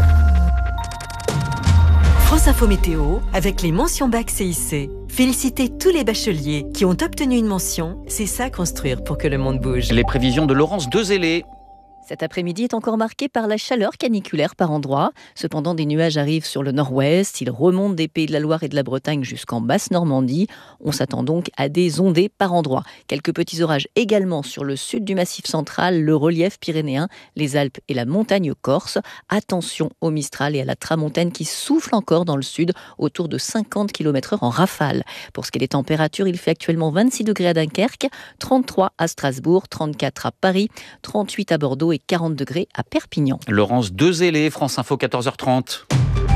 France Info Météo avec les mentions bac C I C. Félicitez tous les bacheliers qui ont obtenu une mention. C'est ça construire pour que le monde bouge. Les prévisions de Laurence Dezellé. Cet après-midi est encore marqué par la chaleur caniculaire par endroits. Cependant, des nuages arrivent sur le nord-ouest. Ils remontent des Pays de la Loire et de la Bretagne jusqu'en Basse-Normandie. On s'attend donc à des ondées par endroits. Quelques petits orages également sur le sud du Massif central, le relief pyrénéen, les Alpes et la montagne corse. Attention au Mistral et à la tramontane qui souffle encore dans le sud, autour de cinquante kilomètres heure en rafale. Pour ce qui est des températures, il fait actuellement vingt-six degrés à Dunkerque, trente-trois à Strasbourg, trente-quatre à Paris, trente-huit à Bordeaux et quarante degrés à Perpignan. Laurence Dezellé, France Info, quatorze heures trente.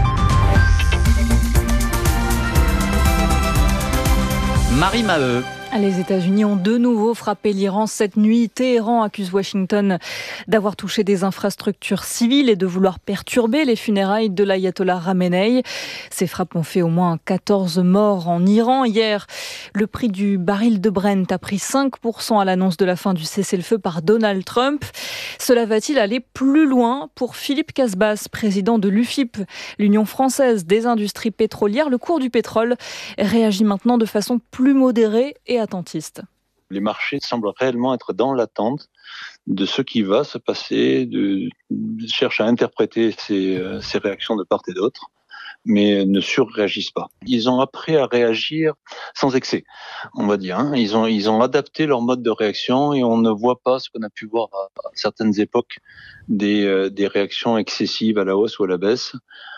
Marie Maheu. Les États-Unis ont de nouveau frappé l'Iran cette nuit. Téhéran accuse Washington d'avoir touché des infrastructures civiles et de vouloir perturber les funérailles de l'ayatollah Khamenei. Ces frappes ont fait au moins quatorze morts en Iran. Hier, le prix du baril de Brent a pris cinq pour cent à l'annonce de la fin du cessez-le-feu par Donald Trump. Cela va-t-il aller plus loin pour Philippe Casbas, président de l'U F I P, l'Union française des industries pétrolières? Le cours du pétrole réagit maintenant de façon plus modérée et attentiste. Les marchés semblent réellement être dans l'attente de ce qui va se passer, de, de cherchent à interpréter ces, euh, ces réactions de part et d'autre, mais ne surréagissent pas. Ils ont appris à réagir sans excès, on va dire. Hein. Ils ont, ils ont adapté leur mode de réaction et on ne voit pas ce qu'on a pu voir à, à certaines époques, des, euh, des réactions excessives à la hausse ou à la baisse.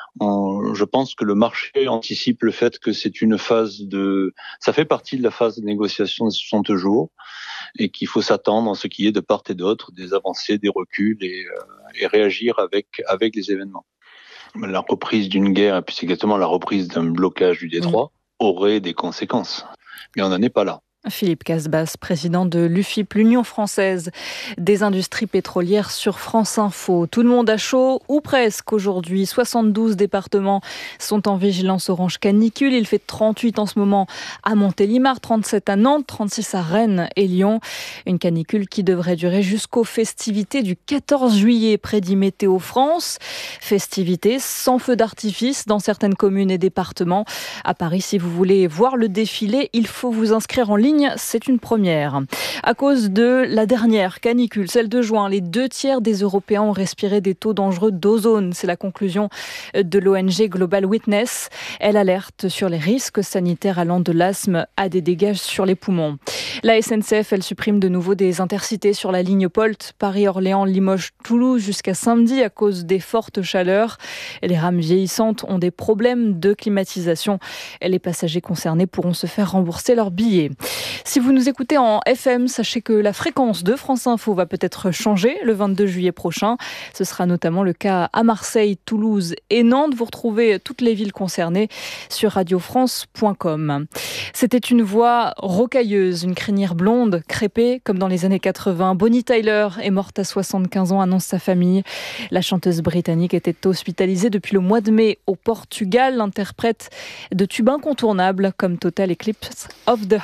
On, je pense que le marché anticipe le fait que c'est une phase de, ça fait partie de la phase de négociation de soixante jours et qu'il faut s'attendre à ce qui est de part et d'autre des avancées, des reculs et, euh, et réagir avec avec les événements. La reprise d'une guerre et puis c'est exactement la reprise d'un blocage du détroit mmh. aurait des conséquences, mais on n'en est pas là. Philippe Casbas, président de l'U F I P, l'Union française des industries pétrolières sur France Info. Tout le monde à chaud, ou presque aujourd'hui. soixante-douze départements sont en vigilance orange canicule. Il fait trente-huit en ce moment à Montélimar, trente-sept à Nantes, trente-six à Rennes et Lyon. Une canicule qui devrait durer jusqu'aux festivités du quatorze juillet, prédit Météo France. Festivités sans feu d'artifice dans certaines communes et départements. À Paris, si vous voulez voir le défilé, il faut vous inscrire en ligne. C'est une première. À cause de la dernière canicule, celle de juin, les deux tiers des Européens ont respiré des taux dangereux d'ozone. C'est la conclusion de l'O N G Global Witness. Elle alerte sur les risques sanitaires allant de l'asthme à des dégâts sur les poumons. La S N C F, elle supprime de nouveau des intercités sur la ligne Polt, Paris-Orléans, Limoges-Toulouse jusqu'à samedi à cause des fortes chaleurs. Les rames vieillissantes ont des problèmes de climatisation. Les passagers concernés pourront se faire rembourser leurs billets. Si vous nous écoutez en F M, sachez que la fréquence de France Info va peut-être changer le vingt-deux juillet prochain. Ce sera notamment le cas à Marseille, Toulouse et Nantes. Vous retrouvez toutes les villes concernées sur radio france point com. C'était une voix rocailleuse, une crinière blonde, crêpée comme dans les années quatre-vingts. Bonnie Tyler est morte à soixante-quinze ans, annonce sa famille. La chanteuse britannique était hospitalisée depuis le mois de mai au Portugal. L'interprète de tubes incontournables comme Total Eclipse of the Heart.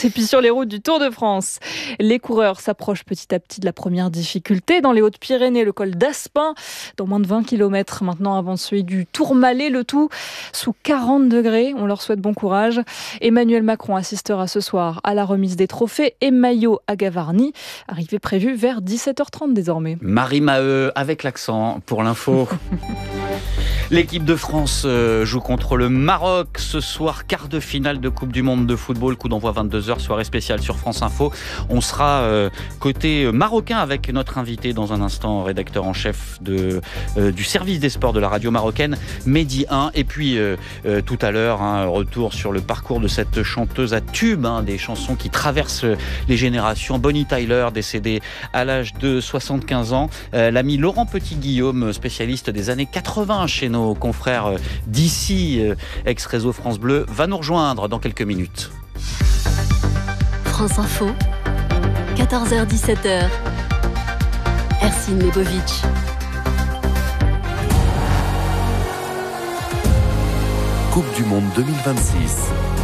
Et puis sur les routes du Tour de France, les coureurs s'approchent petit à petit de la première difficulté. Dans les Hautes-Pyrénées, le col d'Aspin, dans moins de vingt kilomètres maintenant avant celui du Tourmalet, le tout sous quarante degrés. On leur souhaite bon courage. Emmanuel Macron assistera ce soir à la remise des trophées et maillots à Gavarnie, arrivée prévue vers dix-sept heures trente désormais. Marie Maheu avec l'accent pour l'info. L'équipe de France joue contre le Maroc ce soir, quart de finale de Coupe du Monde de football, coup d'envoi vingt-deux heures, soirée spéciale sur France Info. On sera euh, côté marocain avec notre invité dans un instant, rédacteur en chef de, euh, du service des sports de la radio marocaine, Mehdi un. Et puis euh, euh, tout à l'heure, un hein, retour sur le parcours de cette chanteuse à tube, hein, des chansons qui traversent les générations. Bonnie Tyler, décédée à l'âge de soixante-quinze ans. Euh, l'ami Laurent Petit-Guillaume, spécialiste des années quatre-vingts chez nos Nos confrères d'ici, ex-réseau France Bleu, va nous rejoindre dans quelques minutes. France Info, quatorze heures dix-sept heures. Ercine Lebovitch. Coupe du Monde deux mille vingt-six.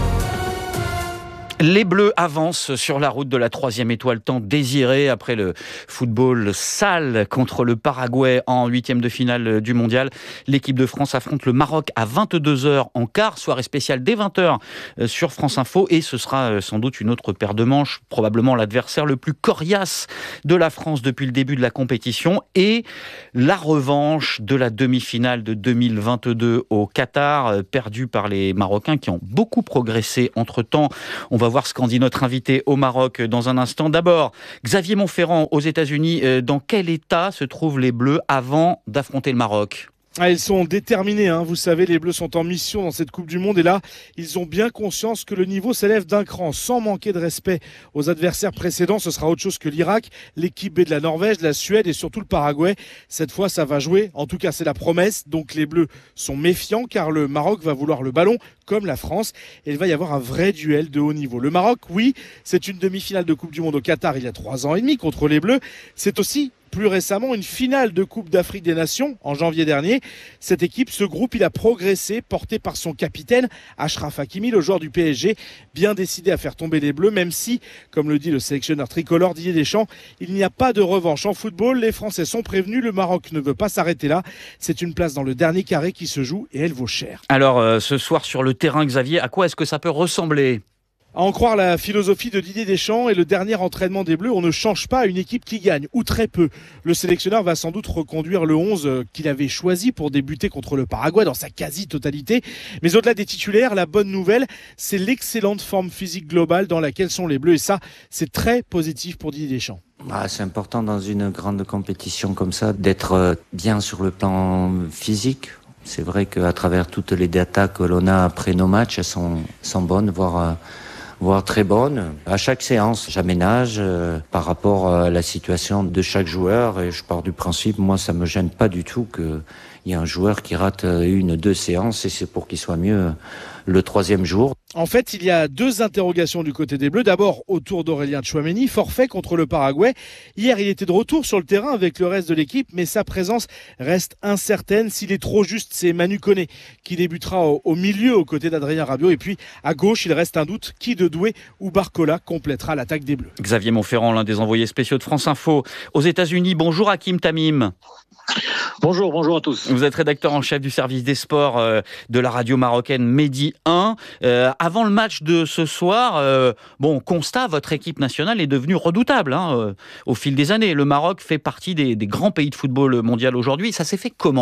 Les Bleus avancent sur la route de la troisième étoile tant désirée après le football sale contre le Paraguay en huitième de finale du mondial. L'équipe de France affronte le Maroc à vingt-deux heures en quart, soirée spéciale dès vingt heures sur France Info, et ce sera sans doute une autre paire de manches, probablement l'adversaire le plus coriace de la France depuis le début de la compétition, et la revanche de la demi-finale de deux mille vingt-deux au Qatar, perdue par les Marocains qui ont beaucoup progressé entre-temps. On va voir ce qu'en dit notre invité au Maroc dans un instant. D'abord, Xavier Montferrand aux États-Unis. Dans quel état se trouvent les Bleus avant d'affronter le Maroc ? Ah, ils sont déterminés, hein. Vous savez, les Bleus sont en mission dans cette Coupe du Monde et là, ils ont bien conscience que le niveau s'élève d'un cran. Sans manquer de respect aux adversaires précédents, ce sera autre chose que l'Irak, l'équipe B de la Norvège, de la Suède et surtout le Paraguay. Cette fois, ça va jouer. En tout cas, c'est la promesse. Donc les Bleus sont méfiants car le Maroc va vouloir le ballon comme la France et il va y avoir un vrai duel de haut niveau. Le Maroc, oui, c'est une demi-finale de Coupe du Monde au Qatar il y a trois ans et demi contre les Bleus. C'est aussi plus récemment une finale de Coupe d'Afrique des Nations en janvier dernier. Cette équipe, ce groupe, il a progressé, porté par son capitaine Achraf Hakimi, le joueur du P S G, bien décidé à faire tomber les Bleus, même si, comme le dit le sélectionneur tricolore Didier Deschamps, il n'y a pas de revanche en football. Les Français sont prévenus, le Maroc ne veut pas s'arrêter là. C'est une place dans le dernier carré qui se joue et elle vaut cher. Alors, euh, ce soir sur le terrain, Xavier, à quoi est-ce que ça peut ressembler ? À en croire la philosophie de Didier Deschamps et le dernier entraînement des Bleus, on ne change pas une équipe qui gagne, ou très peu. Le sélectionneur va sans doute reconduire le onze qu'il avait choisi pour débuter contre le Paraguay dans sa quasi-totalité. Mais au-delà des titulaires, la bonne nouvelle, c'est l'excellente forme physique globale dans laquelle sont les Bleus. Et ça, c'est très positif pour Didier Deschamps. Ah, c'est important dans une grande compétition comme ça d'être bien sur le plan physique. C'est vrai qu'à travers toutes les datas que l'on a après nos matchs, elles sont, sont bonnes, voire... voire très bonne. À chaque séance, j'aménage euh, par rapport à la situation de chaque joueur et je pars du principe, moi ça me gêne pas du tout qu'il y ait un joueur qui rate une, deux séances et c'est pour qu'il soit mieux le troisième jour. En fait, il y a deux interrogations du côté des Bleus. D'abord, autour d'Aurélien Tchouaméni, forfait contre le Paraguay. Hier, il était de retour sur le terrain avec le reste de l'équipe, mais sa présence reste incertaine. S'il est trop juste, c'est Manu Koné qui débutera au, au milieu aux côtés d'Adrien Rabiot. Et puis, à gauche, il reste un doute. Qui de Doué ou Barcola complétera l'attaque des Bleus. Xavier Montferrand, l'un des envoyés spéciaux de France Info aux États-Unis. Bonjour Hakim Tamim. Bonjour, bonjour à tous. Vous êtes rédacteur en chef du service des sports euh, de la radio marocaine Mehdi un. Euh, avant le match de ce soir, euh, bon, constat, votre équipe nationale est devenue redoutable hein, euh, au fil des années. Le Maroc fait partie des, des grands pays de football mondial aujourd'hui. Ça s'est fait comment ?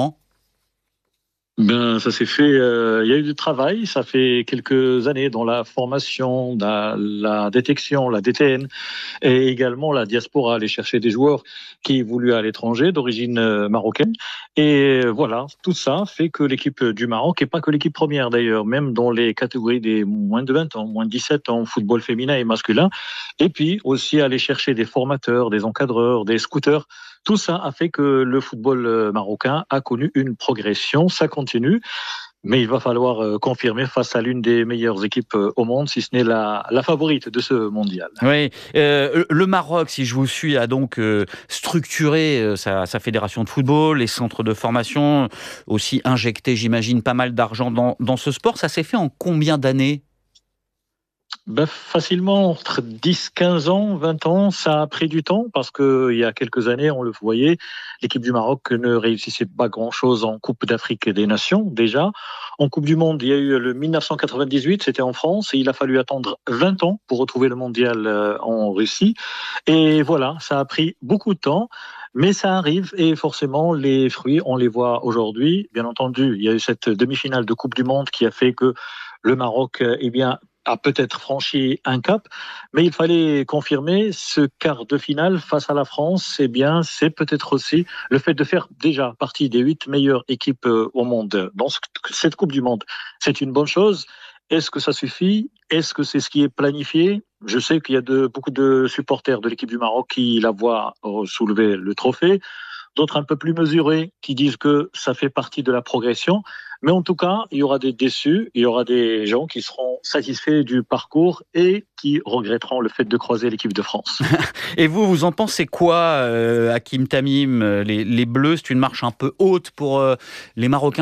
Ben, ça s'est fait, euh, il y a eu du travail, ça fait quelques années dans la formation, la, la détection, la D T N et également la diaspora, aller chercher des joueurs qui voulaient à l'étranger d'origine euh, marocaine. Et voilà, tout ça fait que l'équipe du Maroc, et pas que l'équipe première d'ailleurs, même dans les catégories des moins de vingt ans, moins de dix-sept ans, football féminin et masculin, et puis aussi aller chercher des formateurs, des encadreurs, des scouters. Tout ça a fait que le football marocain a connu une progression, ça continue, mais il va falloir confirmer face à l'une des meilleures équipes au monde, si ce n'est la, la favorite de ce mondial. Oui, euh, le Maroc, si je vous suis, a donc euh, structuré euh, sa, sa fédération de football, les centres de formation, aussi injecté, j'imagine, pas mal d'argent dans, dans ce sport. Ça s'est fait en combien d'années ? Ben, facilement, entre dix, quinze ans, vingt ans, ça a pris du temps parce que il y a quelques années, on le voyait, l'équipe du Maroc ne réussissait pas grand-chose en Coupe d'Afrique des Nations, déjà. En Coupe du Monde, il y a eu le mille neuf cent quatre-vingt-dix-huit, c'était en France, et il a fallu attendre vingt ans pour retrouver le mondial en Russie. Et voilà, ça a pris beaucoup de temps. Mais ça arrive et forcément, les fruits, on les voit aujourd'hui. Bien entendu, il y a eu cette demi-finale de Coupe du Monde qui a fait que le Maroc, eh bien, a peut-être franchi un cap, mais il fallait confirmer ce quart de finale face à la France. Eh bien, c'est peut-être aussi le fait de faire déjà partie des huit meilleures équipes au monde dans cette Coupe du Monde. C'est une bonne chose. Est-ce que ça suffit ? Est-ce que c'est ce qui est planifié ? Je sais qu'il y a de, beaucoup de supporters de l'équipe du Maroc qui la voient soulever le trophée, d'autres un peu plus mesurés qui disent que ça fait partie de la progression. Mais en tout cas, il y aura des déçus, il y aura des gens qui seront satisfaits du parcours et qui regretteront le fait de croiser l'équipe de France. Et vous, vous en pensez quoi, euh, Hakim Tamim ? les, les Bleus, c'est une marche un peu haute pour euh, les Marocains ?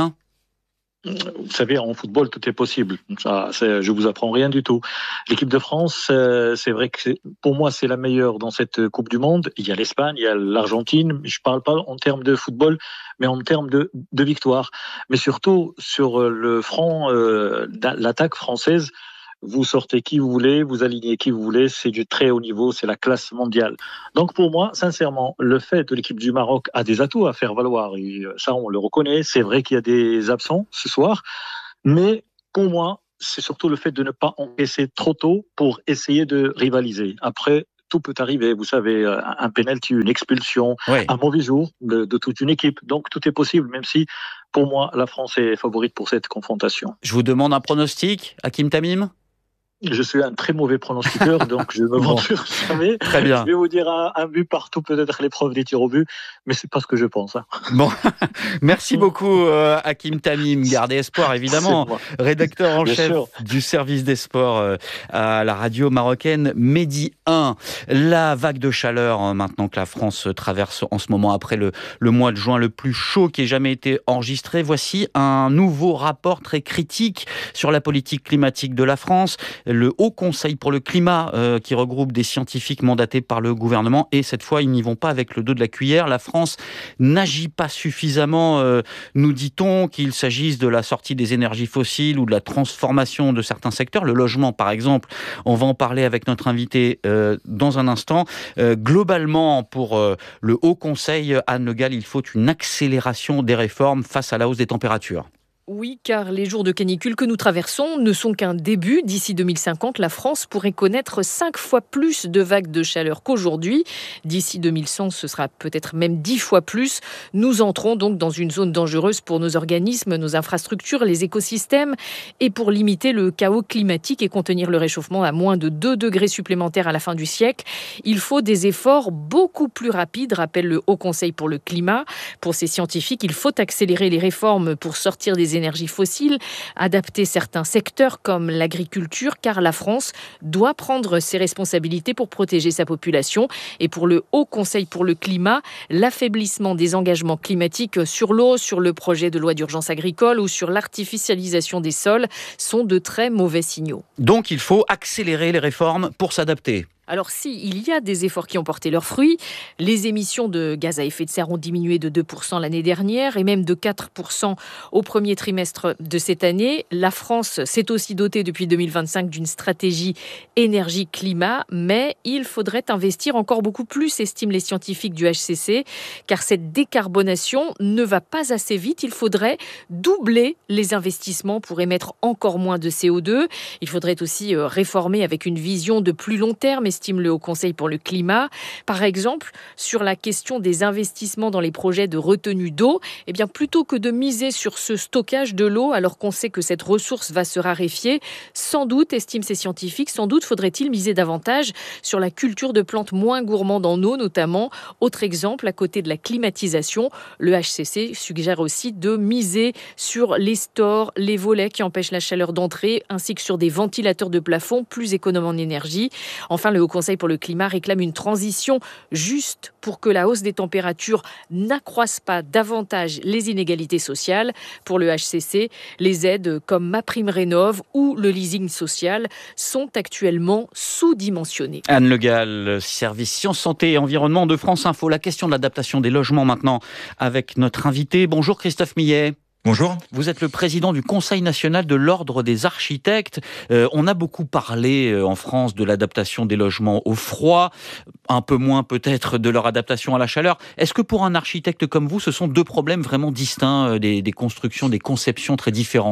Vous savez, en football, tout est possible. Ça, c'est, je vous apprends rien du tout. L'équipe de France, euh, c'est vrai que c'est, pour moi, c'est la meilleure dans cette Coupe du Monde. Il y a l'Espagne, il y a l'Argentine. Je parle pas en termes de football, mais en termes de, de victoire. Mais surtout, sur le front, euh, l'attaque française, vous sortez qui vous voulez, vous alignez qui vous voulez, c'est du très haut niveau, c'est la classe mondiale. Donc pour moi, sincèrement, le fait que l'équipe du Maroc a des atouts à faire valoir, et ça on le reconnaît, c'est vrai qu'il y a des absents ce soir, mais pour moi, c'est surtout le fait de ne pas encaisser trop tôt pour essayer de rivaliser. Après, tout peut arriver, vous savez, un penalty, une expulsion, oui. un mauvais jour de, de toute une équipe, donc tout est possible, même si pour moi, la France est favorite pour cette confrontation. Je vous demande un pronostic, Hakim Tamim ? Je suis un très mauvais pronostiqueur, donc je me venture jamais. Très bien. Je vais vous dire un, un but partout, peut-être l'épreuve des tirs au but, mais c'est pas ce que je pense. Hein. Bon, merci beaucoup euh, Hakim Tamim. Gardez espoir, évidemment. Rédacteur en chef du service des sports euh, à la radio marocaine Medi un. La vague de chaleur euh, maintenant que la France traverse en ce moment après le, le mois de juin le plus chaud qui ait jamais été enregistré. Voici un nouveau rapport très critique sur la politique climatique de la France. Le Haut Conseil pour le climat euh, qui regroupe des scientifiques mandatés par le gouvernement et cette fois ils n'y vont pas avec le dos de la cuillère. La France n'agit pas suffisamment, euh, nous dit-on, qu'il s'agisse de la sortie des énergies fossiles ou de la transformation de certains secteurs. Le logement par exemple, on va en parler avec notre invité euh, dans un instant. Euh, globalement pour euh, le Haut Conseil, Anne Le Gall, il faut une accélération des réformes face à la hausse des températures. Oui, car les jours de canicule que nous traversons ne sont qu'un début. D'ici deux mille cinquante, la France pourrait connaître cinq fois plus de vagues de chaleur qu'aujourd'hui. D'ici deux mille cent, ce sera peut-être même dix fois plus. Nous entrons donc dans une zone dangereuse pour nos organismes, nos infrastructures, les écosystèmes. Et pour limiter le chaos climatique et contenir le réchauffement à moins de deux degrés supplémentaires à la fin du siècle, il faut des efforts beaucoup plus rapides, rappelle le Haut Conseil pour le climat. Pour ces scientifiques, il faut accélérer les réformes pour sortir des énergies fossiles, adapter certains secteurs comme l'agriculture, car la France doit prendre ses responsabilités pour protéger sa population. Et pour le Haut Conseil pour le climat, l'affaiblissement des engagements climatiques sur l'eau, sur le projet de loi d'urgence agricole ou sur l'artificialisation des sols sont de très mauvais signaux. Donc il faut accélérer les réformes pour s'adapter. Alors si, il y a des efforts qui ont porté leurs fruits. Les émissions de gaz à effet de serre ont diminué de deux pour cent l'année dernière et même de quatre pour cent au premier trimestre de cette année. La France s'est aussi dotée depuis deux mille vingt-cinq d'une stratégie énergie-climat, mais il faudrait investir encore beaucoup plus, estiment les scientifiques du H C C, car cette décarbonation ne va pas assez vite. Il faudrait doubler les investissements pour émettre encore moins de C O deux. Il faudrait aussi réformer avec une vision de plus long terme, estime le Haut Conseil pour le climat. Par exemple, sur la question des investissements dans les projets de retenue d'eau, eh bien, plutôt que de miser sur ce stockage de l'eau, alors qu'on sait que cette ressource va se raréfier, sans doute, estiment ces scientifiques, sans doute faudrait-il miser davantage sur la culture de plantes moins gourmandes en eau, notamment. Autre exemple, à côté de la climatisation, le H C C suggère aussi de miser sur les stores, les volets qui empêchent la chaleur d'entrer, ainsi que sur des ventilateurs de plafond plus économes en énergie. Enfin, le Le Haut Conseil pour le climat réclame une transition juste pour que la hausse des températures n'accroisse pas davantage les inégalités sociales. Pour le H C C, les aides comme MaPrimeRénov' ou le leasing social sont actuellement sous-dimensionnées. Anne Le Gall, service Sciences, Santé et Environnement de France Info. La question de l'adaptation des logements maintenant avec notre invité. Bonjour Christophe Millet. Bonjour. Vous êtes le président du Conseil national de l'Ordre des architectes. Euh, on a beaucoup parlé euh, en France de l'adaptation des logements au froid, un peu moins peut-être de leur adaptation à la chaleur. Est-ce que pour un architecte comme vous, ce sont deux problèmes vraiment distincts, euh, des, des constructions, des conceptions très différentes ?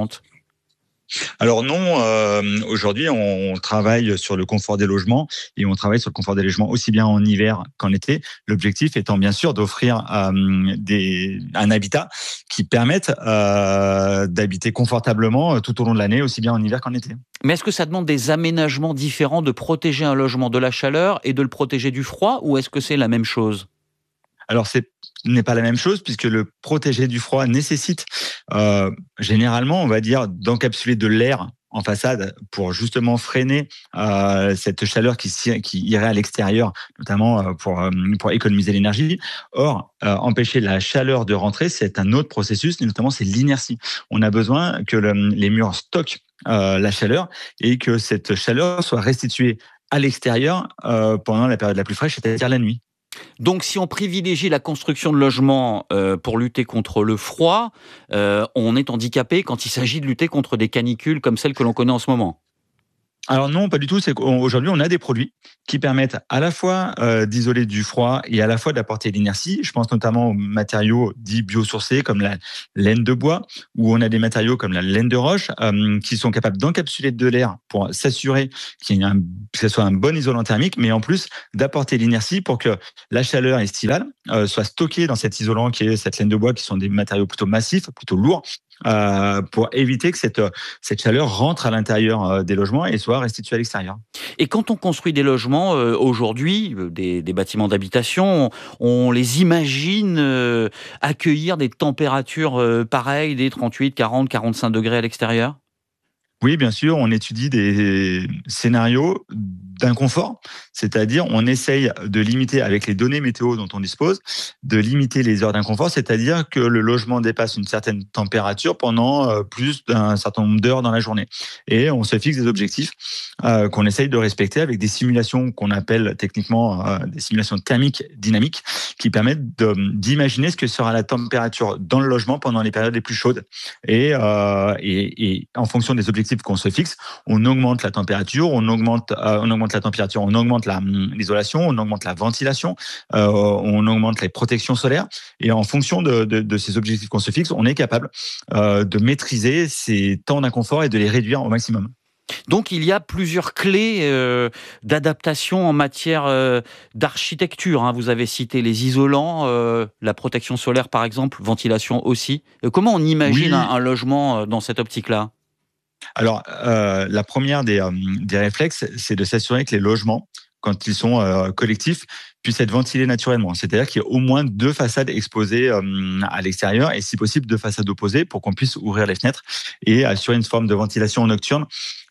Alors non, euh, aujourd'hui on travaille sur le confort des logements et on travaille sur le confort des logements aussi bien en hiver qu'en été. L'objectif étant bien sûr d'offrir euh, des, un habitat qui permette euh, d'habiter confortablement tout au long de l'année, aussi bien en hiver qu'en été. Mais est-ce que ça demande des aménagements différents de protéger un logement de la chaleur et de le protéger du froid, ou est-ce que c'est la même chose ? Alors, ce n'est pas la même chose puisque le protéger du froid nécessite euh, généralement, on va dire, d'encapsuler de l'air en façade pour justement freiner euh, cette chaleur qui, qui irait à l'extérieur, notamment pour, pour économiser l'énergie. Or, euh, empêcher la chaleur de rentrer, c'est un autre processus, et notamment c'est l'inertie. On a besoin que le, les murs stockent euh, la chaleur et que cette chaleur soit restituée à l'extérieur euh, pendant la période la plus fraîche, c'est-à-dire la nuit. Donc, si on privilégie la construction de logements euh, pour lutter contre le froid, euh, on est handicapé quand il s'agit de lutter contre des canicules comme celles que l'on connaît en ce moment. Alors non, pas du tout. C'est qu'aujourd'hui, on a des produits qui permettent à la fois euh, d'isoler du froid et à la fois d'apporter l'inertie. Je pense notamment aux matériaux dits biosourcés comme la laine de bois, ou on a des matériaux comme la laine de roche euh, qui sont capables d'encapsuler de l'air pour s'assurer qu'il y ait un, que ce soit un bon isolant thermique, mais en plus d'apporter l'inertie pour que la chaleur estivale euh, soit stockée dans cet isolant qui est cette laine de bois, qui sont des matériaux plutôt massifs, plutôt lourds, Euh, pour éviter que cette, cette chaleur rentre à l'intérieur des logements et soit restituée à l'extérieur. Et quand on construit des logements, euh, aujourd'hui, des, des bâtiments d'habitation, on, on les imagine euh, accueillir des températures euh, pareilles, des trente-huit, quarante, quarante-cinq degrés à l'extérieur ? Oui, bien sûr, on étudie des scénarios d'inconfort, c'est-à-dire on essaye de limiter, avec les données météo dont on dispose, de limiter les heures d'inconfort, c'est-à-dire que le logement dépasse une certaine température pendant plus d'un certain nombre d'heures dans la journée. Et on se fixe des objectifs euh, qu'on essaye de respecter avec des simulations qu'on appelle techniquement euh, des simulations thermiques dynamiques qui permettent de, d'imaginer ce que sera la température dans le logement pendant les périodes les plus chaudes. Et, euh, et, et en fonction des objectifs qu'on se fixe, on augmente la température, on augmente, euh, on augmente la température, on augmente la, l'isolation, on augmente la ventilation, euh, on augmente les protections solaires. Et en fonction de, de, de ces objectifs qu'on se fixe, on est capable euh, de maîtriser ces temps d'inconfort et de les réduire au maximum. Donc il y a plusieurs clés euh, d'adaptation en matière euh, d'architecture. Hein. Vous avez cité les isolants, euh, la protection solaire par exemple, ventilation aussi. Euh, comment on imagine oui. un, un logement dans cette optique-là ? Alors, euh, la première des, euh, des réflexes, c'est de s'assurer que les logements, quand ils sont euh, collectifs, puissent être ventilés naturellement. C'est-à-dire qu'il y a au moins deux façades exposées euh, à l'extérieur et si possible deux façades opposées pour qu'on puisse ouvrir les fenêtres et assurer une forme de ventilation nocturne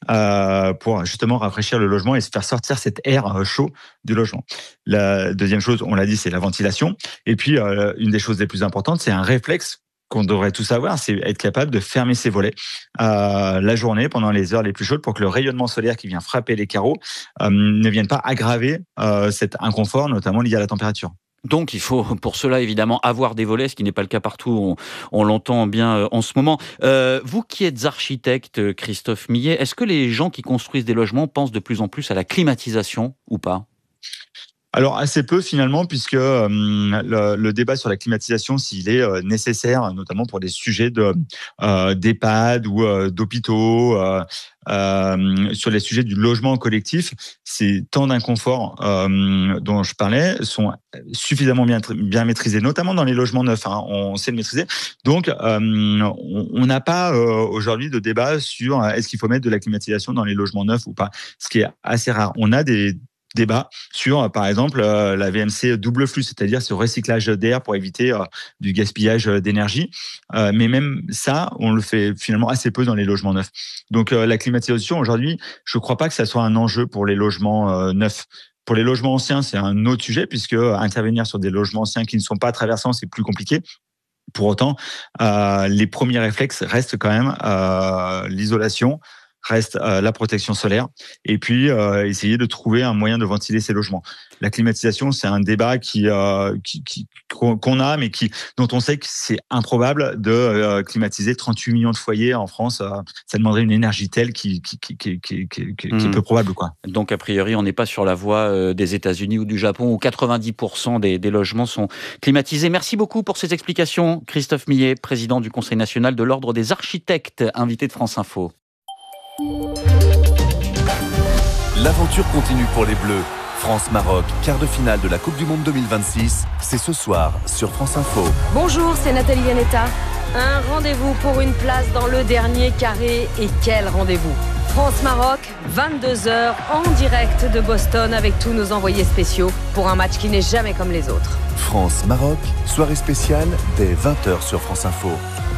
euh, pour justement rafraîchir le logement et se faire sortir cet air chaud du logement. La deuxième chose, on l'a dit, c'est la ventilation. Et puis, euh, une des choses les plus importantes, c'est un réflexe qu'on devrait tous avoir, c'est être capable de fermer ses volets euh, la journée pendant les heures les plus chaudes pour que le rayonnement solaire qui vient frapper les carreaux euh, ne vienne pas aggraver euh, cet inconfort, notamment lié à la température. Donc il faut pour cela évidemment avoir des volets, ce qui n'est pas le cas partout, on, on l'entend bien en ce moment. Euh, vous qui êtes architecte, Christophe Millet, est-ce que les gens qui construisent des logements pensent de plus en plus à la climatisation ou pas ? Alors assez peu finalement, puisque euh, le, le débat sur la climatisation, s'il est euh, nécessaire, notamment pour des sujets de euh, d'EHPAD ou euh, d'hôpitaux, euh, euh, sur les sujets du logement collectif, ces temps d'inconfort euh, dont je parlais sont suffisamment bien bien maîtrisés, notamment dans les logements neufs. Hein, on sait le maîtriser. Donc euh, on n'a pas euh, aujourd'hui de débat sur est-ce qu'il faut mettre de la climatisation dans les logements neufs ou pas, ce qui est assez rare. On a des débat sur, par exemple, euh, la V M C double flux, c'est-à-dire ce recyclage d'air pour éviter euh, du gaspillage d'énergie. Euh, mais même ça, on le fait finalement assez peu dans les logements neufs. Donc, euh, la climatisation, aujourd'hui, je ne crois pas que ça soit un enjeu pour les logements euh, neufs. Pour les logements anciens, c'est un autre sujet, puisque intervenir sur des logements anciens qui ne sont pas traversants, c'est plus compliqué. Pour autant, euh, les premiers réflexes restent quand même euh, l'isolation, reste euh, la protection solaire, et puis euh, essayer de trouver un moyen de ventiler ces logements. La climatisation, c'est un débat qui, euh, qui, qui qu'on a, mais qui dont on sait que c'est improbable de euh, climatiser trente-huit millions de foyers en France. Euh, ça demanderait une énergie telle qui qui qui qui qui, qui, qui mmh. est peu probable, quoi. Donc a priori, on n'est pas sur la voie euh, des États-Unis ou du Japon où quatre-vingt-dix pour cent des, des logements sont climatisés. Merci beaucoup pour ces explications, Christophe Millet, président du Conseil national de l'Ordre des architectes, invité de France Info. L'aventure continue pour les Bleus. France-Maroc, quart de finale de la Coupe du Monde deux mille vingt-six, c'est ce soir sur France Info. Bonjour, c'est Nathalie Yanetta. Un rendez-vous pour une place dans le dernier carré. Et quel rendez-vous! France-Maroc, vingt-deux heures, en direct de Boston avec tous nos envoyés spéciaux pour un match qui n'est jamais comme les autres. France-Maroc, soirée spéciale dès vingt heures sur France Info.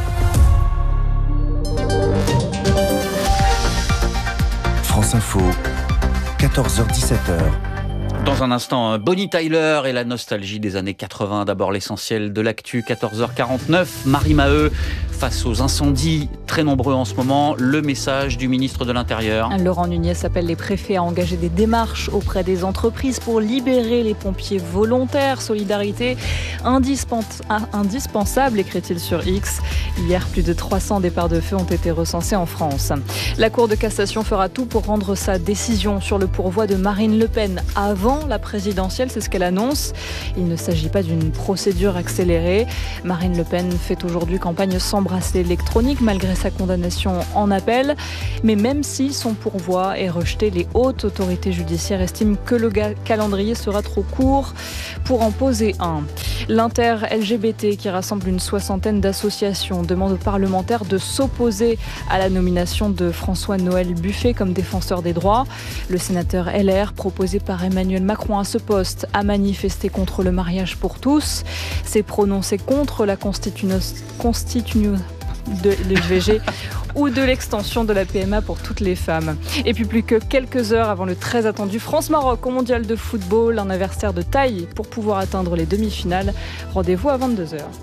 France Info, quatorze heures dix-sept heures. Dans un instant, Bonnie Tyler et la nostalgie des années quatre-vingts. D'abord l'essentiel de l'actu, quatorze heures quarante-neuf. Marie Maheu, face aux incendies très nombreux en ce moment, le message du ministre de l'Intérieur. Laurent Nunez appelle les préfets à engager des démarches auprès des entreprises pour libérer les pompiers volontaires. Solidarité indispens- indispensable, écrit-il sur X. Hier, plus de trois cents départs de feu ont été recensés en France. La Cour de cassation fera tout pour rendre sa décision sur le pourvoi de Marine Le Pen avant la présidentielle, c'est ce qu'elle annonce. Il ne s'agit pas d'une procédure accélérée. Marine Le Pen fait aujourd'hui campagne sans bracelet électronique malgré sa condamnation en appel. Mais même si son pourvoi est rejeté, les hautes autorités judiciaires estiment que le calendrier sera trop court pour en poser un. L'inter-L G B T, qui rassemble une soixantaine d'associations, demande aux parlementaires de s'opposer à la nomination de François-Noël Buffet comme défenseur des droits. Le sénateur L R, proposé par Emmanuel Macron à ce poste, a manifesté contre le mariage pour tous, s'est prononcé contre la constitution de l'I V G ou de l'extension de la P M A pour toutes les femmes. Et puis plus que quelques heures avant le très attendu France-Maroc au mondial de football, un adversaire de taille pour pouvoir atteindre les demi-finales. Rendez-vous à vingt-deux heures.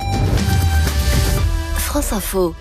France Info.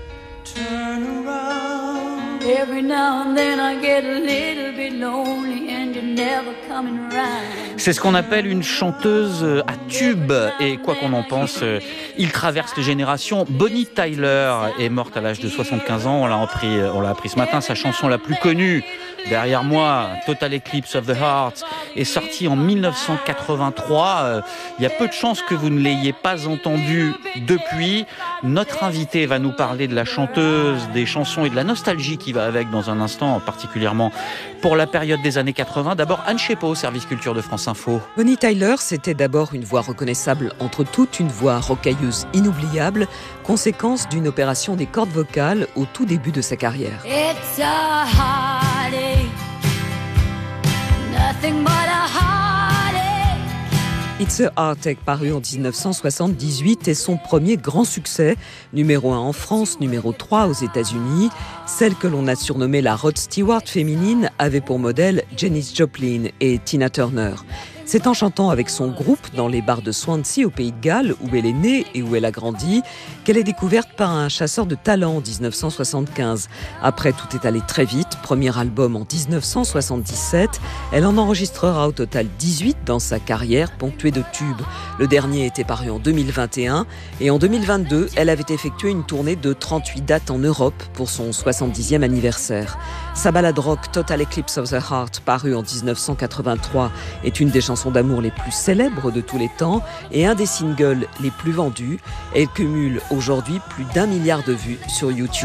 C'est ce qu'on appelle une chanteuse à tube. Et quoi qu'on en pense, il traverse les générations. Bonnie Tyler est morte à l'âge de soixante-quinze ans. On l'a appris, on l'a appris ce matin. Sa chanson la plus connue, Derrière moi, Total Eclipse of the Heart, est sortie en mille neuf cent quatre-vingt-trois. Il y a peu de chances que vous ne l'ayez pas entendue depuis. Notre invité va nous parler de la chanteuse, des chansons et de la nostalgie qui va avec dans un instant, particulièrement pour la période des années quatre-vingts. D'abord, Anne Chepeau, service culture de France Info. Bonnie Tyler, c'était d'abord une voix reconnaissable entre toutes, une voix rocailleuse inoubliable, conséquence d'une opération des cordes vocales au tout début de sa carrière. It's a heartache, nothing but a heartache. It's a Heartache, paru en dix-neuf cent soixante-dix-huit, est son premier grand succès, numéro un en France, numéro trois aux États-Unis. Celle que l'on a surnommée la Rod Stewart féminine avait pour modèle Janis Joplin et Tina Turner. C'est en chantant avec son groupe dans les bars de Swansea au Pays de Galles, où elle est née et où elle a grandi, qu'elle est découverte par un chasseur de talent en dix-neuf cent soixante-quinze. Après, tout est allé très vite. Premier album en dix-neuf cent soixante-dix-sept. Elle en enregistrera au total dix-huit dans sa carrière, ponctuée de tubes. Le dernier était paru en deux mille vingt et un. Et en deux mille vingt-deux, elle avait effectué une tournée de trente-huit dates en Europe pour son soixante-dixième anniversaire. Sa ballade rock Total Eclipse of the Heart, parue en dix-neuf cent quatre-vingt-trois, est une des chansons d'amour les plus célèbres de tous les temps et un des singles les plus vendus. Elle cumule aujourd'hui plus d'un milliard de vues sur YouTube.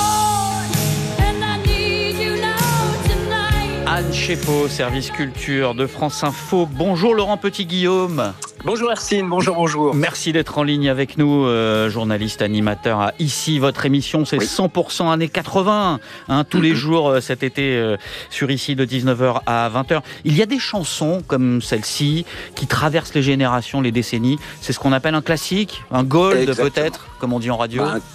Anne Chepeau, service culture de France Info. Bonjour Laurent Petit-Guillaume. Bonjour Hercine, bonjour, bonjour. Merci d'être en ligne avec nous, euh, journaliste, animateur à Ici. Votre émission, c'est oui. cent pour cent années quatre-vingts, hein, tous mm-hmm. les jours euh, cet été euh, sur Ici de dix-neuf heures à vingt heures. Il y a des chansons comme celle-ci qui traversent les générations, les décennies. C'est ce qu'on appelle un classique, un gold Exactement. Peut-être, comme on dit en radio. Bah,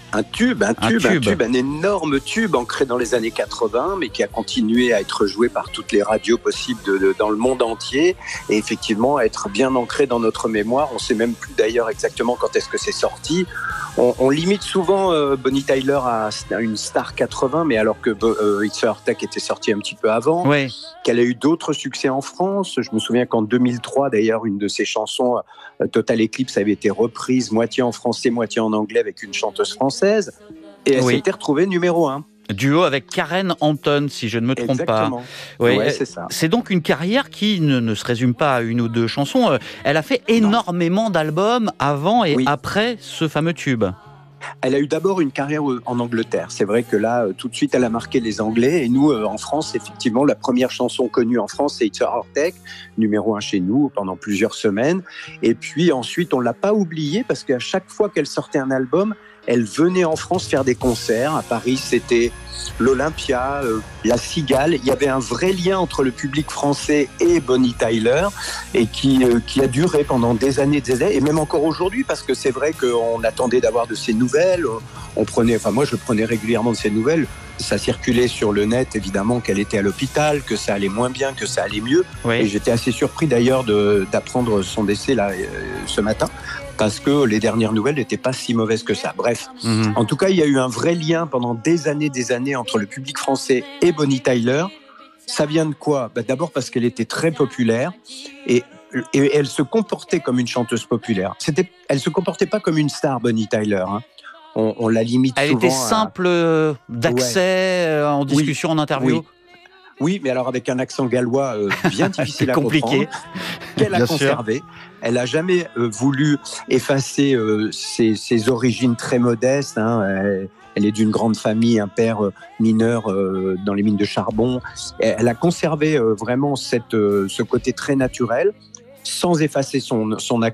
Un tube, un tube, un un tube, tube, un énorme tube ancré dans les années quatre-vingts, mais qui a continué à être joué par toutes les radios possibles de, de, dans le monde entier, et effectivement à être bien ancré dans notre mémoire. On ne sait même plus d'ailleurs exactement quand est-ce que c'est sorti. On, on limite souvent euh, Bonnie Tyler à, à une star quatre-vingts, mais alors que euh, It's a Heart Attack était sorti un petit peu avant, ouais. qu'elle a eu d'autres succès en France. Je me souviens qu'en deux mille trois, d'ailleurs, une de ses chansons, euh, Total Eclipse, avait été reprise moitié en français, moitié en anglais avec une chanteuse française, et elle oui. s'était retrouvée numéro un. Duo avec Karen Anton, si je ne me trompe Exactement. pas. Oui, ouais, c'est ça. C'est donc une carrière qui ne, ne se résume pas à une ou deux chansons. Elle a fait énormément non. d'albums avant et oui. après ce fameux tube. Elle a eu d'abord une carrière en Angleterre. C'est vrai que là, tout de suite, elle a marqué les Anglais. Et nous, en France, effectivement, la première chanson connue en France, c'est It's a Heart Attack, numéro un chez nous pendant plusieurs semaines. Et puis ensuite, on ne l'a pas oubliée parce qu'à chaque fois qu'elle sortait un album, elle venait en France faire des concerts. À Paris, c'était l'Olympia, euh, la Cigale. Il y avait un vrai lien entre le public français et Bonnie Tyler, et qui, euh, qui a duré pendant des années, des années, et même encore aujourd'hui, parce que c'est vrai qu'on attendait d'avoir de ses nouvelles. On prenait, enfin moi, je prenais régulièrement de ses nouvelles. Ça circulait sur le net, évidemment, qu'elle était à l'hôpital, que ça allait moins bien, que ça allait mieux. Oui. Et j'étais assez surpris d'ailleurs de, d'apprendre son décès là, euh, ce matin, parce que les dernières nouvelles n'étaient pas si mauvaises que ça. Bref, mmh. en tout cas, il y a eu un vrai lien pendant des années, des années entre le public français et Bonnie Tyler. Ça vient de quoi ? Bah, d'abord parce qu'elle était très populaire et, et elle se comportait comme une chanteuse populaire. C'était, elle ne se comportait pas comme une star, Bonnie Tyler. Hein. On, on la limite elle souvent. Elle était simple à... d'accès, ouais. en discussion, oui. en interview. Oui. Oui, mais alors avec un accent gallois euh, bien difficile à compliqué. comprendre, qu'elle a bien conservé. Sûr. Elle n'a jamais euh, voulu effacer euh, ses, ses origines très modestes. Hein. Elle, elle est d'une grande famille, un père euh, mineur euh, dans les mines de charbon. Elle a conservé euh, vraiment cette, euh, ce côté très naturel, sans effacer son, son,